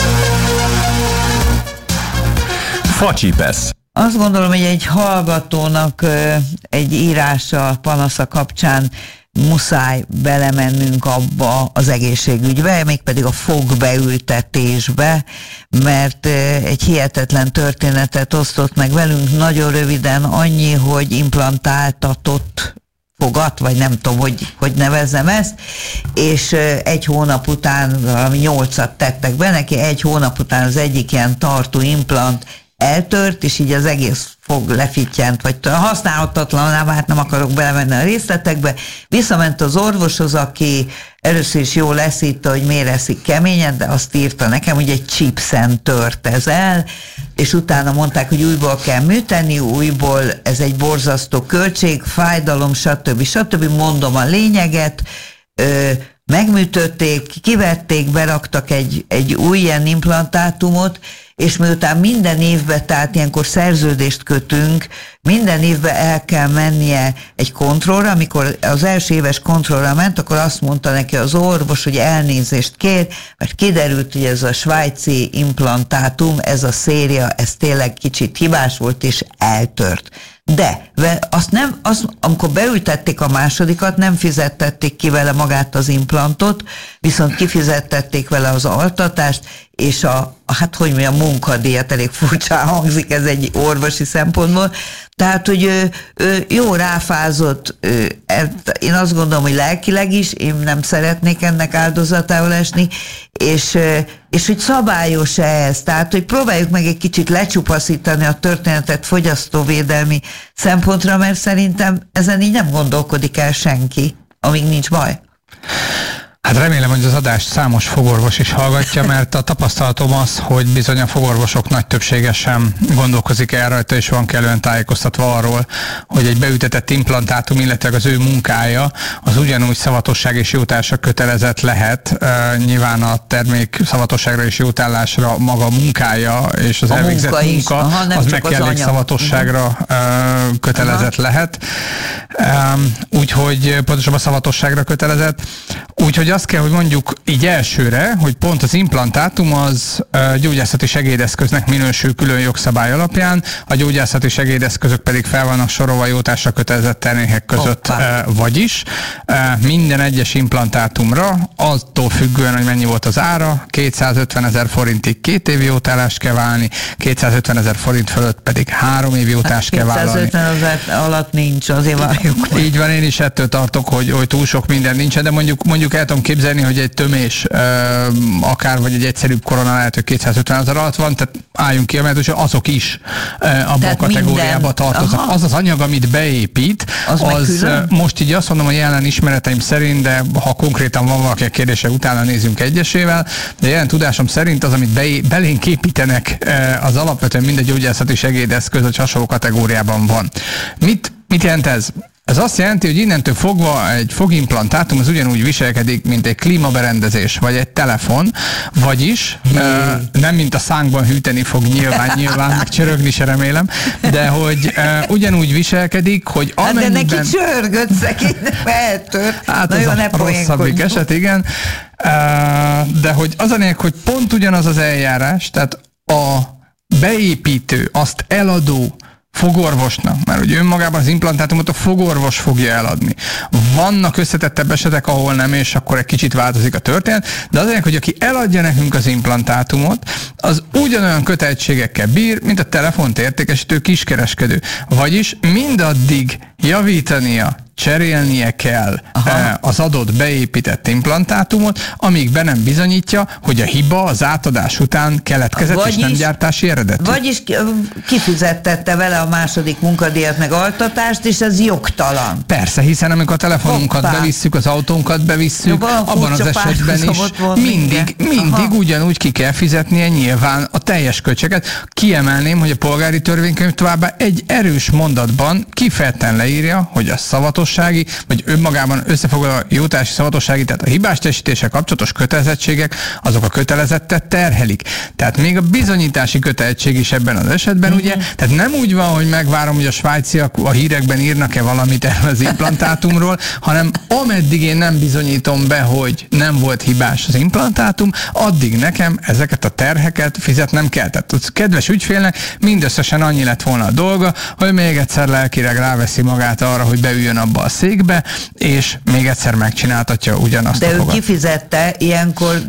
Speaker 5: Facsipesz.
Speaker 2: Azt gondolom, hogy egy hallgatónak egy írása, panasza kapcsán muszáj belemennünk abba az egészségügybe, mégpedig a fogbeültetésbe, mert egy hihetetlen történetet osztott meg velünk, nagyon röviden annyi, hogy implantáltatott fogat, vagy nem tudom, hogy, hogy nevezzem ezt, és egy hónap után valami nyolcat tettek be neki, egy hónap után az egyik ilyen tartó implant eltört, és így az egész fog lefittyent, vagy használhatatlan, hát nem akarok belemenni a részletekbe. Visszament az orvoshoz, aki először is jól leszítta, hogy miért eszik keményen, de azt írta nekem, hogy egy chipsen tört ez el, és utána mondták, hogy újból kell műteni, újból ez egy borzasztó költség, fájdalom, stb. stb. Mondom a lényeget, ö, megműtötték, kivették, beraktak egy, egy új ilyen implantátumot, és miután minden évben, tehát ilyenkor szerződést kötünk, minden évben el kell mennie egy kontrollra, amikor az első éves kontrollra ment, akkor azt mondta neki az orvos, hogy elnézést kér, mert kiderült, hogy ez a svájci implantátum, ez a széria, ez tényleg kicsit hibás volt, és eltört. De azt nem, azt, amikor beültették a másodikat, nem fizettették ki vele magát az implantot, viszont kifizettették vele az altatást, és a, a hát hogy mondjam, a munkadíjat, elég furcsán hangzik ez egy orvosi szempontból. Tehát, hogy ő, ő jó ráfázott, ő, én azt gondolom, hogy lelkileg is, én nem szeretnék ennek áldozatául esni, és, és hogy szabályos-e ez, tehát, hogy próbáljuk meg egy kicsit lecsupaszítani a történetet fogyasztóvédelmi szempontra, mert szerintem ezen így nem gondolkodik el senki, amíg nincs baj.
Speaker 6: Hát remélem, hogy az adást számos fogorvos is hallgatja, mert a tapasztalatom az, hogy bizony a fogorvosok nagy többsége sem gondolkozik el rajta, és van kellően tájékoztatva arról, hogy egy beütetett implantátum, illetve az ő munkája, az ugyanúgy szavatosság és jótársa kötelezett lehet. Uh, nyilván a termék szavatosságra és jótállásra maga a munkája és az a elvégzett munka, munka Aha, az meg kell az szavatosságra uh, kötelezett Aha. lehet. Um, úgyhogy pontosabban a szavatosságra kötelezett. Úgyhogy azt kell, hogy mondjuk így elsőre, hogy pont az implantátum az uh, gyógyászati segédeszköznek minősül külön jogszabály alapján, a gyógyászati segédeszközök pedig fel vannak sorolva jótásra kötelezett termékek között. Uh, vagyis uh, minden egyes implantátumra, attól függően, hogy mennyi volt az ára, kétszázötven ezer forintig két évi jótállást kell válni, kétszázötven ezer forint fölött pedig három évi jótást kell vállalni.
Speaker 2: kétszázötven ezer alatt nincs, azért várjuk.
Speaker 6: Így van, én is ettől tartok, hogy, hogy túl sok minden nincsen, de mondjuk, mondjuk el tudom képzelni, hogy egy tömés, akár vagy egy egyszerűbb korona lehet, hogy kétszázötven ezer alatt van, tehát álljunk ki, mert azok is abban a kategóriába tartoznak. Aha. Az az anyag, amit beépít, az, az most így azt mondom, hogy jelen ismereteim szerint, de ha konkrétan van valaki a kérdése, utána nézzünk egyesével, de jelen tudásom szerint az, amit be, belénk építenek, az alapvetően mindegy gyógyászati segédeszköz, hogy hasonló kategóriában van. Mit, mit jelent ez? Ez azt jelenti, hogy innentől fogva egy fogimplantátum az ugyanúgy viselkedik, mint egy klímaberendezés, vagy egy telefon, vagyis uh, nem mint a szánkban hűteni fog nyilván, nyilván, meg csörögni se remélem, de hogy uh, ugyanúgy viselkedik, hogy amennyiben...
Speaker 2: Hát de neki csörgött szegény, eltört.
Speaker 6: Hát az a rosszabbik eset, igen. Uh, de hogy az a lényeg, hogy pont ugyanaz az eljárás, tehát a beépítő, azt eladó fogorvosnak, mert ugye önmagában az implantátumot a fogorvos fogja eladni. Vannak összetettebb esetek, ahol nem, és akkor egy kicsit változik a történet, de azért, hogy aki eladja nekünk az implantátumot, az ugyanolyan kötelezettségekkel bír, mint a telefont értékesítő kiskereskedő. Vagyis mindaddig javítania, cserélnie kell Aha. az adott beépített implantátumot, amíg be nem bizonyítja, hogy a hiba az átadás után keletkezett, vagyis, és nem gyártási eredetű.
Speaker 2: Vagyis kifizettette vele a második munkadíjat meg altatást, és ez jogtalan.
Speaker 6: Persze, hiszen amikor a telefonunkat Hoppá. bevisszük, az autónkat bevisszük, Jó, abban az esetben is mindig, mindig Aha. ugyanúgy ki kell fizetnie nyilván a teljes költséget. Kiemelném, hogy a polgári törvénykönyv továbbá egy erős mondatban kifejezetten leírja, hogy a szavatos vagy önmagában összefoglalva jótási szavatossági, tehát a hibás teljesítéssel kapcsolatos kötelezettségek, azok a kötelezettet terhelik. Tehát még a bizonyítási kötelezettség is ebben az esetben, mm-hmm. ugye? Tehát nem úgy van, hogy megvárom, hogy a svájciak a hírekben írnak-e valamit erről az implantátumról, hanem ameddig én nem bizonyítom be, hogy nem volt hibás az implantátum, addig nekem ezeket a terheket fizetnem kell. Tehát a kedves ügyfélnek mindösszesen annyi lett volna a dolga, hogy még egyszer lelkileg ráveszi magát arra, hogy beüljön abba abba a székbe, és még egyszer megcsináltatja ugyanazt
Speaker 2: de
Speaker 6: a
Speaker 2: ő
Speaker 6: fogat.
Speaker 2: kifizette ilyenkor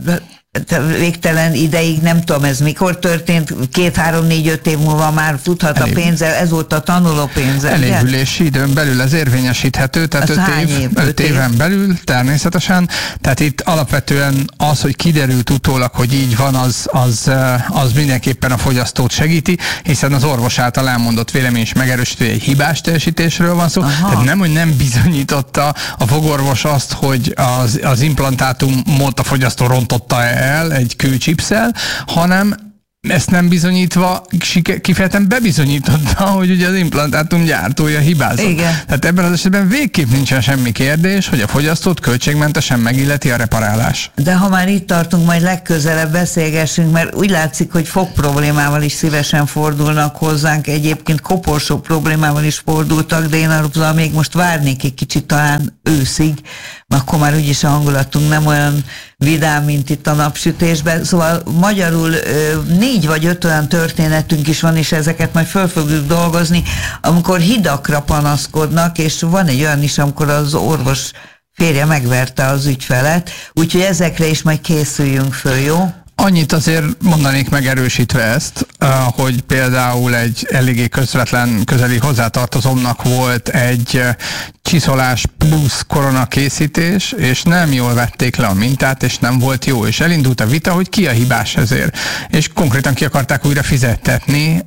Speaker 2: végtelen ideig, nem tudom ez mikor történt, két, három, négy, öt év múlva már futhat Elég. a pénze, ez volt a tanuló pénze.
Speaker 6: Elévülési időn belül ez érvényesíthető, tehát öt, év, év, öt éven év. belül természetesen, tehát itt alapvetően az, hogy kiderült utólag, hogy így van, az, az, az mindenképpen a fogyasztót segíti, hiszen az orvos által elmondott vélemény is megerősítő, hogy egy hibás teljesítésről van szó, Aha. tehát nem, hogy nem bizonyította a fogorvos azt, hogy az, az implantátumot a fogyasztó rontotta el egy kőcsipszel, hanem ezt nem bizonyítva, kifejezetten bebizonyította, hogy ugye az implantátum gyártója hibázott.
Speaker 2: Igen.
Speaker 6: Tehát ebben az esetben végképp nincsen semmi kérdés, hogy a fogyasztót költségmentesen megilleti a reparálás.
Speaker 2: De ha már itt tartunk, majd legközelebb beszélgessünk, mert úgy látszik, hogy fog problémával is szívesen fordulnak hozzánk, egyébként koporsó problémával is fordultak, de én arra még most várnék egy kicsit talán őszig, akkor már úgyis a hangulatunk nem olyan vidám, mint itt a napsütésben. Szóval magyarul négy vagy öt olyan történetünk is van, és ezeket majd föl fogjuk dolgozni, amikor hidakra panaszkodnak, és van egy olyan is, amikor az orvos férje megverte az ügyfelet, úgyhogy ezekre is majd készüljünk föl, jó?
Speaker 6: Annyit azért mondanék megerősítve ezt, hogy például egy eléggé közvetlen közeli hozzátartozomnak volt egy csiszolás plusz koronakészítés, és nem jól vették le a mintát, és nem volt jó, és elindult a vita, hogy ki a hibás ezért. És konkrétan ki akarták újra fizettetni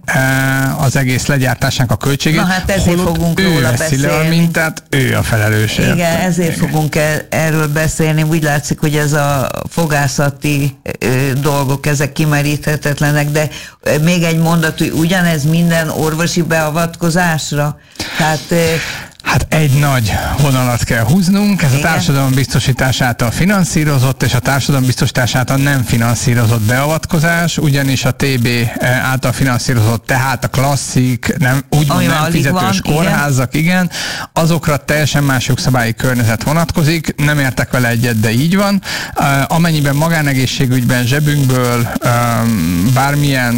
Speaker 6: az egész legyártásnak a költségét.
Speaker 2: Na hát ezért fogunk
Speaker 6: ő
Speaker 2: róla
Speaker 6: veszi
Speaker 2: beszélni.
Speaker 6: le a mintát, ő a felelős.
Speaker 2: Igen, érte. ezért Igen. fogunk el, erről beszélni. Úgy látszik, hogy ez a fogászati ö, dolgok, ezek kimeríthetetlenek, de még egy mondat, hogy ugyanez minden orvosi beavatkozásra? Tehát... Ö,
Speaker 6: Hát egy nagy vonalat kell húznunk, ez Igen. a társadalombiztosítás által finanszírozott, és a társadalombiztosítás által nem finanszírozott beavatkozás, ugyanis a té bé által finanszírozott, tehát a klasszik, nem, úgymond nem fizetős van, kórházak, igen. igen, azokra teljesen más jogszabályi környezet vonatkozik, nem értek vele egyet, de így van. Amennyiben magánegészségügyben zsebünkből bármilyen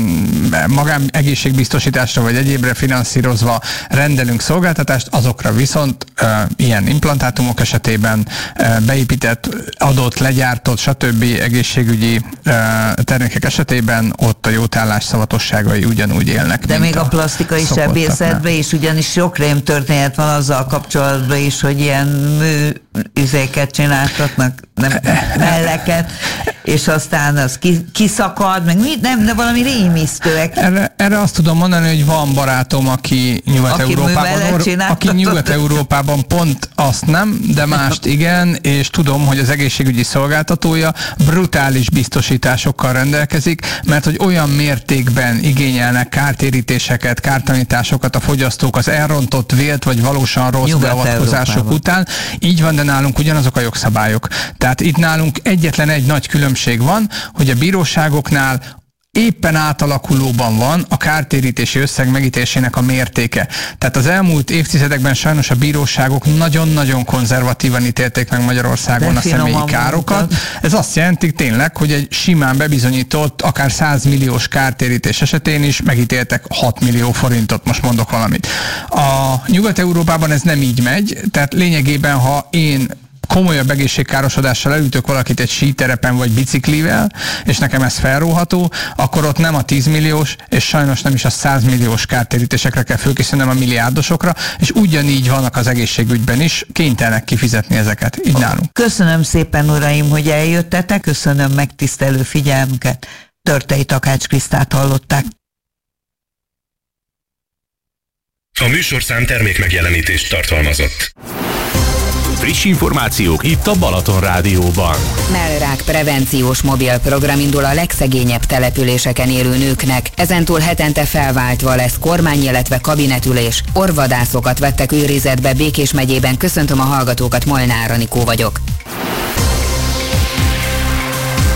Speaker 6: magánegészségbiztosításra vagy egyébre finanszírozva rendelünk szolgáltatást, azokra viszont uh, ilyen implantátumok esetében uh, beépített, adott, legyártott, stb. Egészségügyi uh, termékek esetében ott a jótállás szavatosságai ugyanúgy élnek.
Speaker 2: De még a, a plastikai sebészetben is, ugyanis sok rém történet van azzal kapcsolatban is, hogy ilyen műüzéket csináltatnak, nem melleket, és aztán az kiszakad, meg mit, nem, de valami rémisztőek.
Speaker 6: Erre, erre azt tudom mondani, hogy van barátom, aki Nyugat-Európában, aki Nyugat-Európában pont azt nem, de mást igen, és tudom, hogy az egészségügyi szolgáltatója brutális biztosításokkal rendelkezik, mert hogy olyan mértékben igényelnek kártérítéseket, kártalanításokat a fogyasztók az elrontott, vélt vagy valósan rossz beavatkozások után. Így van, de nálunk ugyanazok a jogszabályok. Tehát itt nálunk egyetlen egy nagy különbség van, hogy a bíróságoknál éppen átalakulóban van a kártérítési összeg megítélésének a mértéke. Tehát az elmúlt évtizedekben sajnos a bíróságok nagyon-nagyon konzervatívan ítélték meg Magyarországon a személyi károkat. Mondtad. Ez azt jelenti tényleg, hogy egy simán bebizonyított, akár száz milliós kártérítés esetén is megítéltek hat millió forintot, most mondok valamit. A Nyugat-Európában ez nem így megy, tehát lényegében, ha én komolyabb egészségkárosodással elütök valakit egy síterepen vagy biciklivel, és nekem ez felróható, akkor ott nem a tíz milliós, és sajnos nem is a száz milliós kártérítésekre kell fölkészülnem, a milliárdosokra, és ugyanígy vannak az egészségügyben is, kénytelenek kifizetni ezeket, így nálunk.
Speaker 2: Köszönöm szépen, uraim, hogy eljöttetek, köszönöm megtisztelő figyelmüket. Törtei Takács Krisztát hallották.
Speaker 7: A műsorszám termékmegjelenítést tartalmazott.
Speaker 5: Friss információk itt a Balaton Rádióban.
Speaker 8: Mellrák prevenciós mobil program indul a legszegényebb településeken élő nőknek. Ezentúl hetente felváltva lesz kormány, illetve kabinetülés. Orvadászokat vettek őrizetbe Békés megyében. Köszöntöm a hallgatókat, Molnár Anikó vagyok.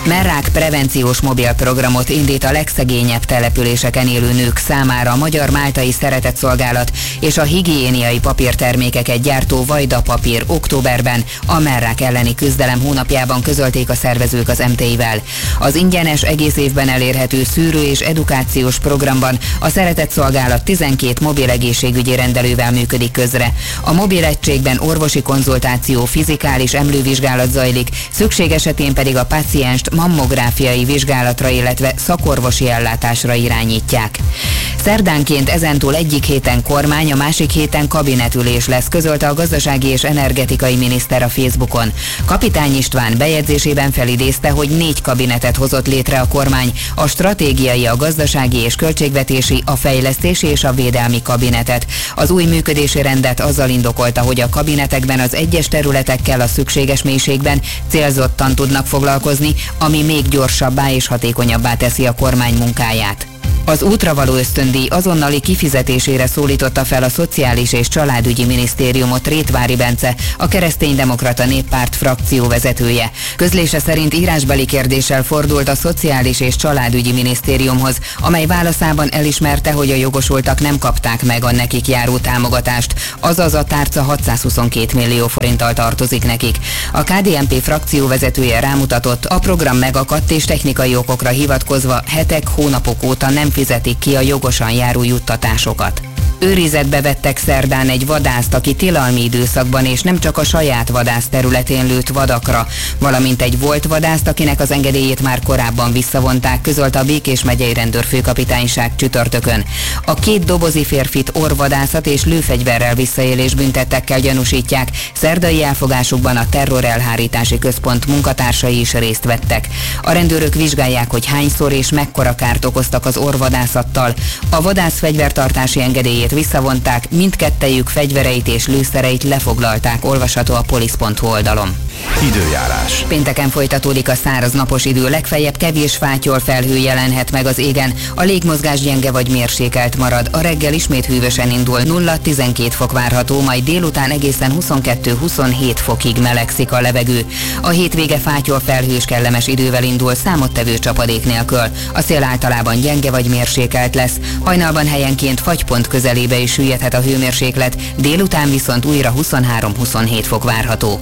Speaker 8: Merrák prevenciós mobilprogramot indít a legszegényebb településeken élő nők számára a Magyar Máltai Szeretetszolgálat és a higiéniai papírtermékeket gyártó Vajda Papír októberben a merrák elleni küzdelem hónapjában közölték a szervezők az em té i-vel. Az ingyenes, egész évben elérhető szűrő és edukációs programban a Szeretetszolgálat tizenkét mobil egészségügyi rendelővel működik közre. A mobil egységben orvosi konzultáció, fizikális emlővizsgálat zajlik, szükség esetén pedig a pácienst mammográfiai vizsgálatra, illetve szakorvosi ellátásra irányítják. Szerdánként ezentúl egyik héten kormány, a másik héten kabinetülés lesz, közölte a gazdasági és energetikai miniszter a Facebookon. Kapitány István bejegyzésében felidézte, hogy négy kabinetet hozott létre a kormány, a stratégiai, a gazdasági és költségvetési, a fejlesztési és a védelmi kabinetet. Az új működési rendet azzal indokolta, hogy a kabinetekben az egyes területekkel a szükséges mélységben célzottan tudnak foglalkozni, ami még gyorsabbá és hatékonyabbá teszi a kormány munkáját. Az útra való ösztöndíj azonnali kifizetésére szólította fel a Szociális és Családügyi Minisztériumot Rétvári Bence, a Kereszténydemokrata Néppárt frakció vezetője. Közlése szerint írásbeli kérdéssel fordult a Szociális és Családügyi Minisztériumhoz, amely válaszában elismerte, hogy a jogosultak nem kapták meg a nekik járó támogatást, azaz a tárca hatszázhuszonkettő millió forinttal tartozik nekik. A ká dé en pé frakció vezetője rámutatott, a program megakadt és technikai okokra hivatkozva hetek, hónapok óta nem fizetik ki a jogosan járó juttatásokat. Őrizetbe vettek szerdán egy vadászt, aki tilalmi időszakban és nem csak a saját vadász területén lőtt vadakra, valamint egy volt vadászt, akinek az engedélyét már korábban visszavonták, közölte a Békés megyei rendőrfőkapitányság csütörtökön. A két dobozi férfit orvadászat és lőfegyverrel visszaélés büntettekkel gyanúsítják, szerdai elfogásukban a terrorelhárítási központ munkatársai is részt vettek. A rendőrök vizsgálják, hogy hányszor és mekkora kárt okoztak az orvadászattal. A vadász fegyvertartási engedélyét visszavonták, mindkettejük fegyvereit és lőszereit lefoglalták, olvasható a polisz pont hu oldalon.
Speaker 5: Időjárás.
Speaker 8: Pénteken folytatódik a száraz napos idő, legfeljebb kevés fátyol felhő jelenhet meg az égen, a légmozgás gyenge vagy mérsékelt marad, a reggel ismét hűvösen indul, nulla-tizenkét fok várható, majd délután egészen huszonkettő-huszonhét fokig melegszik a levegő. A hétvége fátyol felhős kellemes idővel indul, számottevő csapadék nélkül. A szél általában gyenge vagy mérsékelt lesz, hajnalban helyenként fagypont közelébe is süllyedhet a hőmérséklet, délután viszont újra huszonhárom-huszonhét fok várható.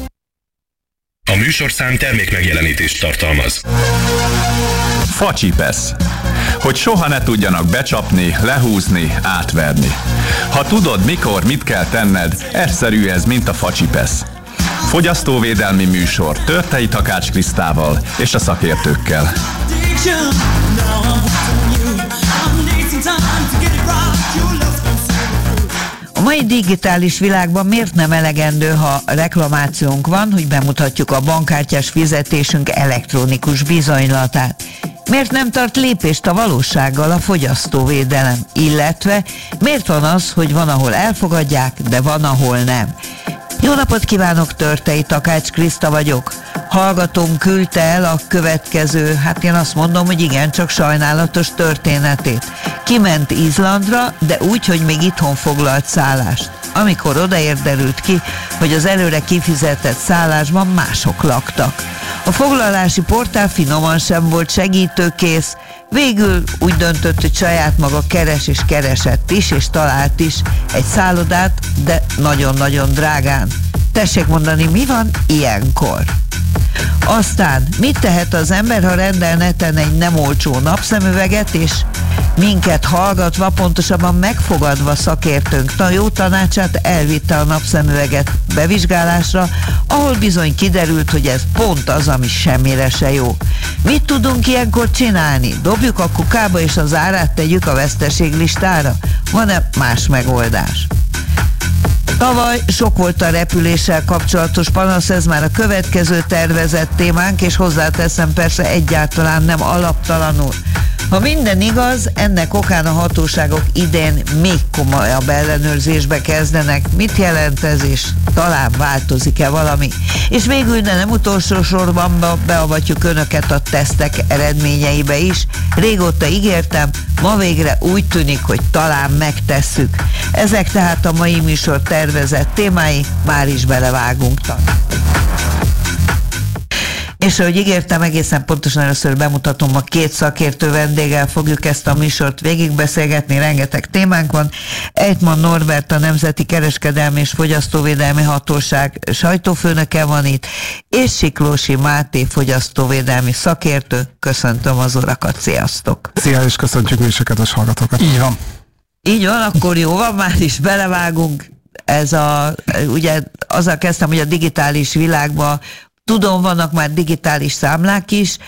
Speaker 7: A műsorszám termékmegjelenítést tartalmaz.
Speaker 5: Facsipesz. Hogy soha ne tudjanak becsapni, lehúzni, átverni. Ha tudod, mikor, mit kell tenned, egyszerű ez, mint a facsipesz. Fogyasztóvédelmi műsor Törtei Takács Krisztával és a szakértőkkel.
Speaker 2: A mai digitális világban miért nem elegendő, ha reklamációnk van, hogy bemutatjuk a bankkártyás fizetésünk elektronikus bizonylatát? Miért nem tart lépést a valósággal a fogyasztóvédelem? Illetve miért van az, hogy van, ahol elfogadják, de van, ahol nem? Jó napot kívánok, Törtei Takács Kriszta vagyok. Hallgatóm küldte el a következő, hát én azt mondom, hogy igen, csak sajnálatos történetét. Kiment Izlandra, de úgy, hogy még itthon foglalt szállást. Amikor odaért, derült ki, hogy az előre kifizetett szállásban mások laktak. A foglalási portál finoman sem volt segítőkész, végül úgy döntött, hogy saját maga keres és keresett is, és talált is egy szállodát, de nagyon-nagyon drágán. Tessék mondani, mi van ilyenkor? Aztán mit tehet az ember, ha rendel neten egy nem olcsó napszemüveget, és minket hallgatva, pontosabban megfogadva szakértőnk jó tanácsát elvitte a napszemüveget bevizsgálásra, ahol bizony kiderült, hogy ez pont az, ami semmire se jó. Mit tudunk ilyenkor csinálni? Dobjuk a kukába és az árát tegyük a veszteséglistára? Van-e más megoldás? Tavaly sok volt a repüléssel kapcsolatos panasz, ez már a következő tervezett témánk, és hozzáteszem, persze egyáltalán nem alaptalanul. Ha minden igaz, ennek okán a hatóságok idén még komolyabb ellenőrzésbe kezdenek. Mit jelent ez, és talán változik-e valami? És végül, de nem utolsó sorban beavatjuk önöket a tesztek eredményeibe is. Régóta ígértem, ma végre úgy tűnik, hogy talán megtesszük. Ezek tehát a mai műsor tervezett témái, már is belevágunk. És ahogy ígértem, egészen pontosan először bemutatom, a két szakértő vendéggel fogjuk ezt a műsort végigbeszélgetni, rengeteg témánk van. Egyman Norbert, a Nemzeti Kereskedelmi és Fogyasztóvédelmi Hatóság sajtófőnöke van itt, és Siklósi Máté fogyasztóvédelmi szakértő. Köszöntöm az urakat, sziasztok!
Speaker 4: Szia, és köszöntjük mi is a kedves hallgatókat.
Speaker 6: Így van.
Speaker 2: Így van, akkor jó van, már is belevágunk. Ez a, ugye azzal kezdtem, hogy a digitális világban tudom, vannak már digitális számlák is,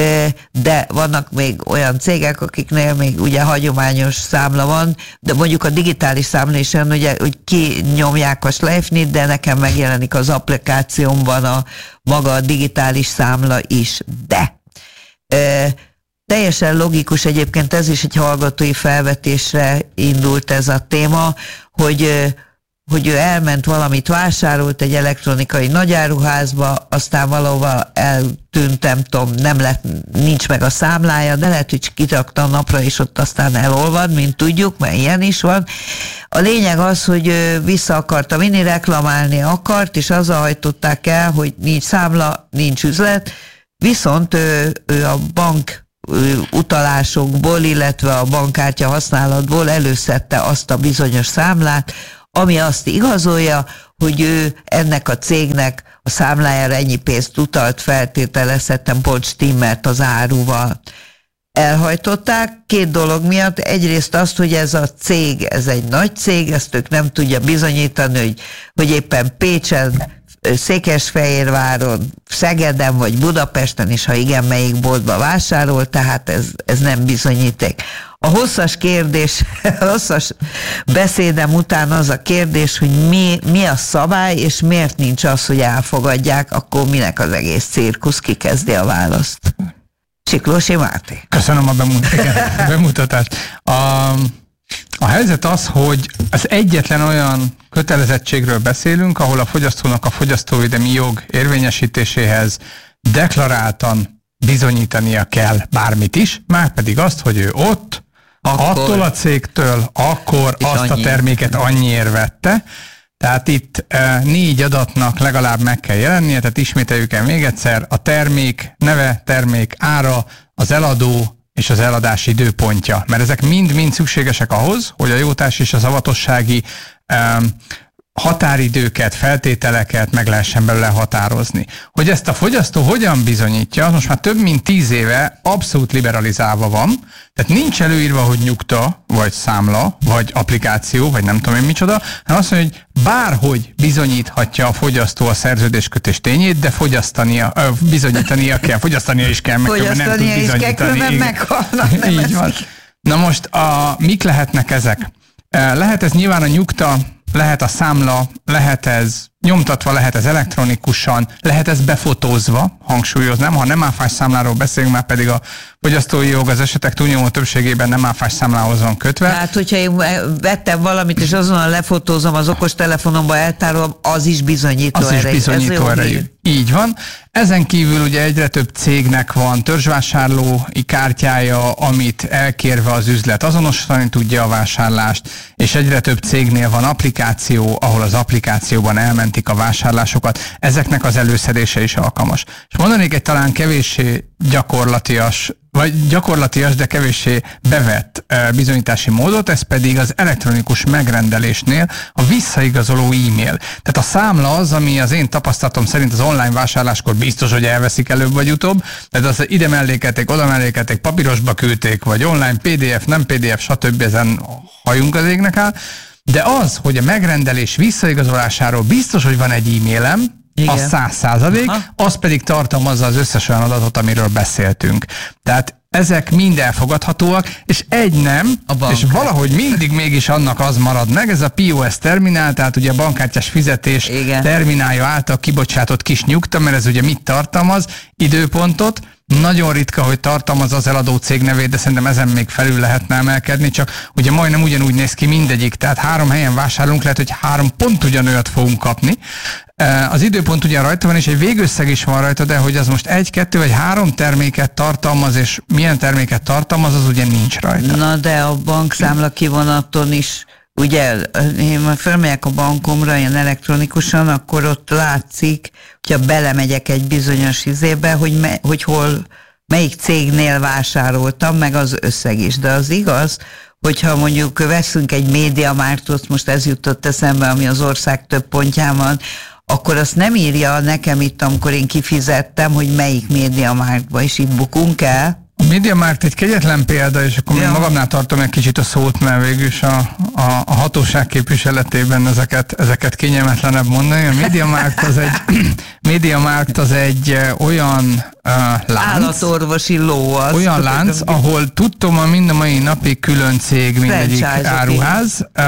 Speaker 2: de vannak még olyan cégek, akiknél még ugye hagyományos számla van, de mondjuk a digitális számla is olyan, ugye, hogy kinyomják a slejfnit, de nekem megjelenik az applikációmban a maga a digitális számla is. De e, teljesen logikus egyébként, ez is egy hallgatói felvetésre indult ez a téma, hogy hogy ő elment valamit, vásárolt egy elektronikai nagyáruházba, aztán valahova eltűnt, nem tudom, nem lett, nincs meg a számlája, de lehet, hogy kirakta a napra, és ott aztán elolvad, mint tudjuk, mert ilyen is van. A lényeg az, hogy vissza akarta vinni, reklamálni akart, és azzal hajtották el, hogy nincs számla, nincs üzlet, viszont ő, ő a bank utalásokból, illetve a bankkártya használatból előszedte azt a bizonyos számlát, ami azt igazolja, hogy ő ennek a cégnek a számlájára ennyi pénzt utalt, feltételezhetem, pont stimmelt az áruval. Elhajtották két dolog miatt. Egyrészt azt, hogy ez a cég, ez egy nagy cég, ezt ők nem tudja bizonyítani, hogy, hogy éppen Pécsen, Székesfehérváron, Szegeden vagy Budapesten is, ha igen, melyik boltba vásárol, tehát ez, ez nem bizonyíték. A hosszas kérdés, a hosszas beszédem után az a kérdés, hogy mi, mi a szabály, és miért nincs az, hogy elfogadják, akkor minek az egész cirkusz, ki kezdi a választ. Siklósi Máté.
Speaker 6: Köszönöm a bemutatást. A, a helyzet az, hogy az egyetlen olyan kötelezettségről beszélünk, ahol a fogyasztónak a fogyasztóvédelmi jog érvényesítéséhez deklaráltan bizonyítania kell bármit is, már pedig azt, hogy ő ott, akkor, attól a cégtől, akkor azt annyi. A terméket annyiért vette. Tehát itt e, négy adatnak legalább meg kell jelennie, tehát ismételjük el még egyszer, a termék neve, termék ára, az eladó és az eladási időpontja. Mert ezek mind-mind szükségesek ahhoz, hogy a jótárs és a szavatossági e, határidőket, feltételeket meg lehessen belőle határozni. Hogy ezt a fogyasztó hogyan bizonyítja, az most már több mint tíz éve abszolút liberalizálva van, tehát nincs előírva, hogy nyugta, vagy számla, vagy applikáció, vagy nem tudom én micsoda, hanem azt mondja, hogy bárhogy bizonyíthatja a fogyasztó a szerződéskötés tényét, de fogyasztania, ö, bizonyítania kell, fogyasztania is kell, meg nem tud bizonyítani.
Speaker 2: Kell, meghalnak.
Speaker 6: Így van. Na most a, mik lehetnek ezek? Lehet ez nyilván a nyugta, lehet a számla, lehet ez nyomtatva, lehet ez elektronikusan, lehet ez befotózva, hangsúlyoznám, ha nem áfás számláról beszélünk, már pedig a fogyasztói jog az esetek túlnyomó többségében nem áfás számlához van kötve.
Speaker 2: Tehát, hogyha én vettem valamit, és azonnal lefotózom, az okostelefonomba eltárolom, az is bizonyító
Speaker 6: az erejű. Az is bizonyító erejű. Így van. Ezen kívül ugye egyre több cégnek van törzsvásárlói kártyája, amit elkérve az üzlet azonosítani tudja a vásárlást, és egyre több cégnél van applikáció, ahol az applikációban elmentik a vásárlásokat. Ezeknek az előszedése is alkalmas. És mondanék egy talán kevéssé gyakorlatias, vagy gyakorlatias, de kevéssé bevett bizonyítási módot, ez pedig az elektronikus megrendelésnél a visszaigazoló e-mail. Tehát a számla az, ami az én tapasztalatom szerint az online vásárláskor biztos, hogy elveszik előbb vagy utóbb, tehát az ide mellékelték, oda mellékelték, papírosba küldték, vagy online pé dé ef, nem pé dé ef, stb. Ezen hajunk az égnek áll. De az, hogy a megrendelés visszaigazolásáról biztos, hogy van egy e-mailem, igen. Az száz százalék, az pedig tartalmazza az összes olyan adatot, amiről beszéltünk. Tehát ezek mind elfogadhatóak, és egy nem, és valahogy mindig mégis annak az marad meg, ez a pé o es terminál, tehát ugye a bankkártyás fizetés igen. terminálja által kibocsátott kis nyugta, mert ez ugye mit tartalmaz? Időpontot. Nagyon ritka, hogy tartalmaz az eladó cég nevét, de szerintem ezen még felül lehetne emelkedni, csak ugye majdnem ugyanúgy néz ki mindegyik, tehát három helyen vásárolunk, lehet, hogy három pont ugyanolyan fogunk kapni. Az időpont ugyan rajta van, és egy végösszeg is van rajta, de hogy az most egy, kettő vagy három terméket tartalmaz, és milyen terméket tartalmaz, az ugye nincs rajta.
Speaker 2: Na de a bankszámla kivonaton is ugye én fölmegyek a bankomra ilyen elektronikusan, akkor ott látszik, hogyha belemegyek egy bizonyos izébe, hogy, me, hogy hol, melyik cégnél vásároltam, meg az összeg is. De az igaz, hogyha mondjuk veszünk egy MediaMarktot, most ez jutott eszembe, ami az ország több pontján van, akkor azt nem írja nekem itt, amikor én kifizettem, hogy melyik MediaMarktba, és itt bukunk el.
Speaker 6: A MediaMarkt egy kegyetlen példa, és akkor ja. magamnál tartom egy kicsit a szót, mert végülis a, a, a hatóság képviseletében ezeket, ezeket kényelmetlenebb mondani. A MediaMarkt az egy, MediaMarkt az egy olyan uh, lánc.
Speaker 2: Állatorvosi ló az.
Speaker 6: Olyan lánc, ahol tudtom, a mind a mai napig külön cég, mindegyik áruház, uh,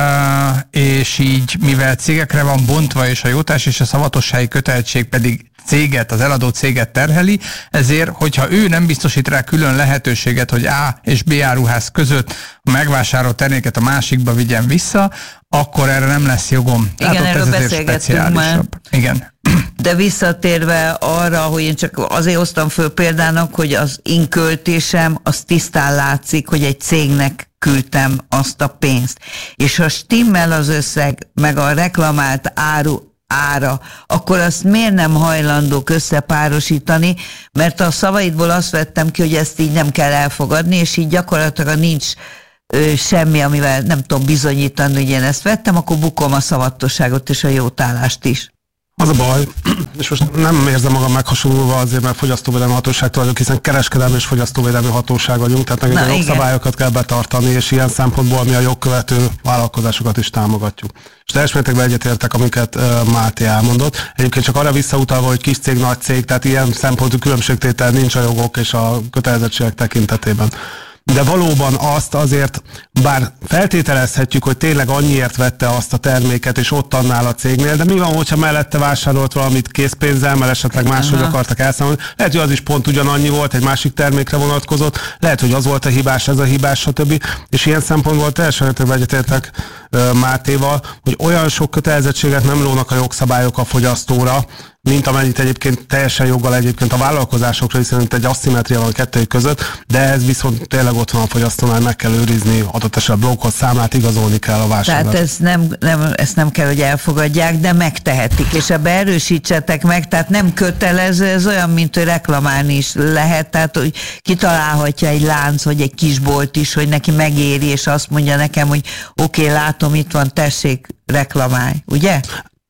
Speaker 6: és így, mivel cégekre van bontva, és a jótás és a szavatossági kötelezettség pedig céget, az eladó céget terheli, ezért, hogyha ő nem biztosít rá külön lehetőséget, hogy A és B áruház között a megvásárolt terméket a másikba vigyen vissza, akkor erre nem lesz jogom.
Speaker 2: Igen,
Speaker 6: tehát
Speaker 2: erről beszélgettünk már.
Speaker 6: Igen.
Speaker 2: De visszatérve arra, hogy én csak azért hoztam föl példának, hogy az én költésem, az tisztán látszik, hogy egy cégnek küldtem azt a pénzt. És ha stimmel az összeg, meg a reklamált áru ára, akkor azt miért nem hajlandók összepárosítani, mert a szavaidból azt vettem ki, hogy ezt így nem kell elfogadni, és így gyakorlatilag nincs ö, semmi, amivel nem tudom bizonyítani, hogy én ezt vettem, akkor bukom a szavatosságot és a jótállást is.
Speaker 4: Az a baj, és most nem érzem magam meghasonulva azért, mert fogyasztóvédelmi hatóságtól vagyok, hiszen kereskedelmi és fogyasztóvédelmi hatóság vagyunk, tehát nekünk a jogszabályokat kell betartani, és ilyen szempontból mi a jogkövető vállalkozásokat is támogatjuk. És teljes mértékben egyetértek, amiket uh, Máté elmondott. Egyébként csak arra visszautalva, hogy kis cég, nagy cég, tehát ilyen szempontú különbségtétel nincs a jogok és a kötelezettségek tekintetében. De valóban azt azért, bár feltételezhetjük, hogy tényleg annyiért vette azt a terméket, és ott annál a cégnél, de mi van, hogyha mellette vásárolt valamit készpénzzel, mert esetleg máshogy akartak elszámolni. Lehet, hogy az is pont ugyanannyi volt, egy másik termékre vonatkozott, lehet, hogy az volt a hibás, ez a hibás, stb. És ilyen szempontból teljesen egyetértek uh, Mátéval, hogy olyan sok kötelezettséget nem rónak a jogszabályok a fogyasztóra, mint amennyit egyébként teljesen joggal egyébként a vállalkozásokra, hiszen itt egy aszimmetria van kettőjük között, de ez viszont tényleg ott van a fogyasztónál, meg kell őrizni, adott esetben blokkot, számlát, igazolni kell a vásárlót.
Speaker 2: Tehát ez nem, nem, ezt nem kell, hogy elfogadják, de megtehetik, és ebbe erősítsetek meg, tehát nem kötelező, ez olyan, mint hogy reklamálni is lehet, tehát hogy kitalálhatja egy lánc, vagy egy kisbolt is, hogy neki megéri, és azt mondja nekem, hogy oké, okay, látom, itt van, tessék, reklamálj, ugye?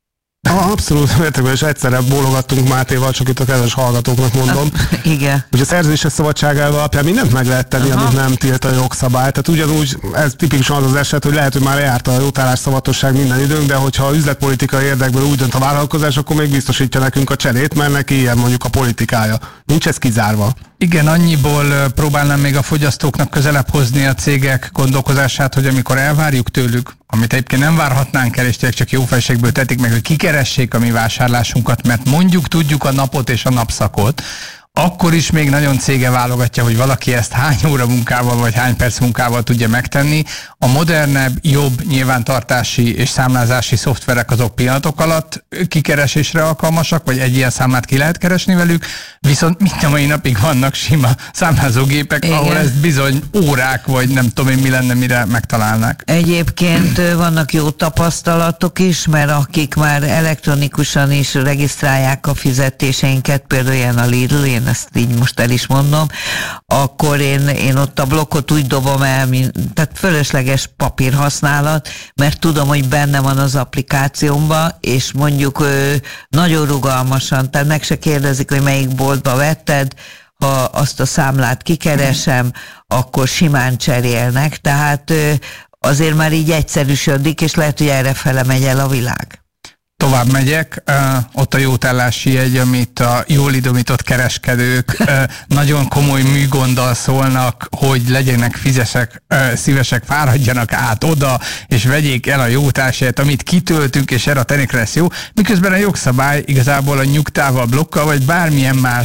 Speaker 4: Ah, abszolút mértékben, és egyszerre bólogattunk Mátéval, csak itt a kedves hallgatóknak mondom.
Speaker 2: Igen.
Speaker 4: Hogy a szerződéses szabadságával alapján mindent meg lehet tenni, aha, amit nem tilt a jogszabály. Tehát ugyanúgy, ez tipikusan az az eset, hogy lehet, hogy már lejárt a jótállás szavatosság minden időnk, de hogyha a üzletpolitikai érdekből úgy dönt a vállalkozás, akkor még biztosítja nekünk a cserét, mert neki ilyen mondjuk a politikája. Nincs ez kizárva.
Speaker 6: Igen, annyiból próbálnám még a fogyasztóknak közelebb hozni a cégek gondolkozását, hogy amikor elvárjuk tőlük, amit egyébként nem várhatnánk el, és tényleg csak jó fejségből tetik meg, hogy kikeressék a mi vásárlásunkat, mert mondjuk tudjuk a napot és a napszakot, akkor is még nagyon cége válogatja, hogy valaki ezt hány óra munkával vagy hány perc munkával tudja megtenni. A modernebb, jobb nyilvántartási és számlázási szoftverek azok pillanatok alatt kikeresésre alkalmasak, vagy egy ilyen számlát ki lehet keresni velük, viszont mind a mai napig vannak sima számlázógépek, igen, ahol ezt bizony órák, vagy nem tudom én mi lenne, mire megtalálnák.
Speaker 2: Egyébként vannak jó tapasztalatok is, mert akik már elektronikusan is regisztrálják a fizetéseinket, például ilyen a Lidl, én ezt így most el is mondom, akkor én, én ott a blokkot úgy dobom el, mint, tehát fölösleges papírhasználat, mert tudom, hogy benne van az applikációmban, és mondjuk ő, nagyon rugalmasan, tehát meg se kérdezik, hogy melyik boltba vetted, ha azt a számlát kikeresem, akkor simán cserélnek, tehát azért már így egyszerűsödik, és lehet, hogy errefele megy el a világ.
Speaker 6: Tovább megyek, uh, ott a jótállási jegy, amit a jól idomított kereskedők uh, nagyon komoly műgonddal szólnak, hogy legyenek fizesek, uh, szívesek, fáradjanak át oda, és vegyék el a jótársjegyet, amit kitöltünk, és erre a termékre lesz jó, miközben a jogszabály igazából a nyugtával, blokkal, vagy bármilyen más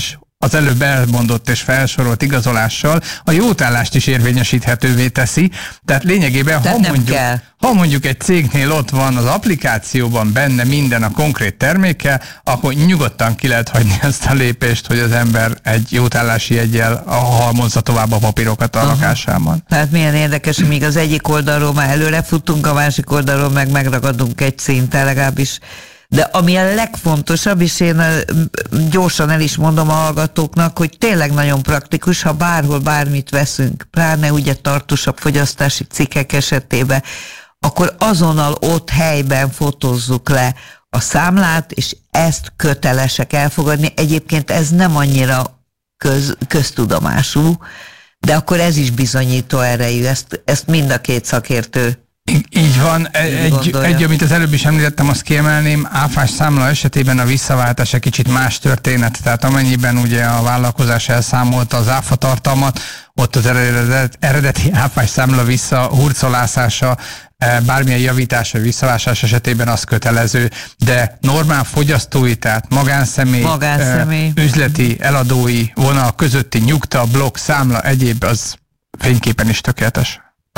Speaker 6: az előbb elmondott és felsorolt igazolással a jótállást is érvényesíthetővé teszi. Tehát lényegében, ha mondjuk, ha mondjuk egy cégnél ott van az applikációban benne minden a konkrét termékkel, akkor nyugodtan ki lehet hagyni ezt a lépést, hogy az ember egy jótállási jeggyel halmozza tovább a papírokat a Aha. lakásában.
Speaker 2: Tehát milyen érdekes, hogy még az egyik oldalról már előre futunk, a másik oldalról meg megragadunk egy szinten legalábbis. De ami a legfontosabb, és én gyorsan el is mondom a hallgatóknak, hogy tényleg nagyon praktikus, ha bárhol bármit veszünk, pláne ugye tartósabb fogyasztási cikkek esetében, akkor azonnal ott helyben fotózzuk le a számlát, és ezt kötelesek elfogadni. Egyébként ez nem annyira köz, köztudomású, de akkor ez is bizonyító erejű, ezt, ezt mind a két szakértő
Speaker 6: Így van. Egy, egy, amit az előbb is említettem, azt kiemelném, áfás számla esetében a visszaváltás egy kicsit más történet. Tehát amennyiben ugye a vállalkozás elszámolta az áfa tartalmat, ott az eredet, eredeti áfás számla visszahurcolászása, bármilyen javítás vagy visszaváltás esetében az kötelező, de normál fogyasztói, tehát magánszemély,
Speaker 2: magánszemély.
Speaker 6: üzleti, eladói vonal közötti nyugta, blokk, számla, egyéb az fényképen is tökéletes.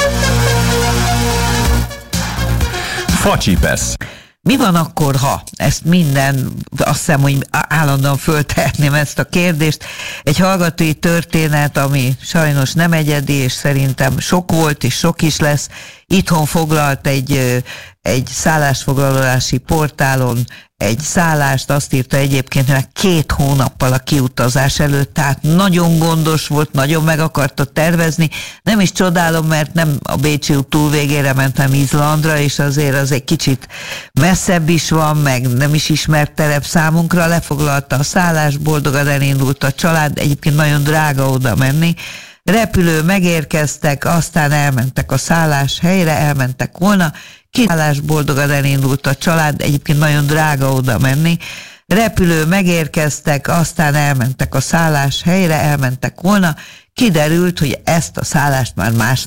Speaker 5: Facsipesz.
Speaker 2: Mi van akkor, ha ezt minden, azt hiszem, hogy állandóan föltehetném ezt a kérdést, egy hallgatói történet, ami sajnos nem egyedi, és szerintem sok volt, és sok is lesz, itthon foglalt egy, egy szállásfoglalási portálon egy szállást, azt írta egyébként, hogy két hónappal a kiutazás előtt, tehát nagyon gondos volt, nagyon meg akarta tervezni. Nem is csodálom, mert nem a Bécsi út túl végére mentem Izlandra, és azért az egy kicsit messzebb is van, meg nem is ismert terep számunkra, lefoglalta a szállást, boldogan elindult a család, egyébként nagyon drága oda menni. Repülő megérkeztek, aztán elmentek a szállás helyre, elmentek volna, kiszállás boldogan elindult a család, egyébként nagyon drága oda menni. Repülő megérkeztek, aztán elmentek a szállás helyre, elmentek volna, kiderült, hogy ezt a szállást már más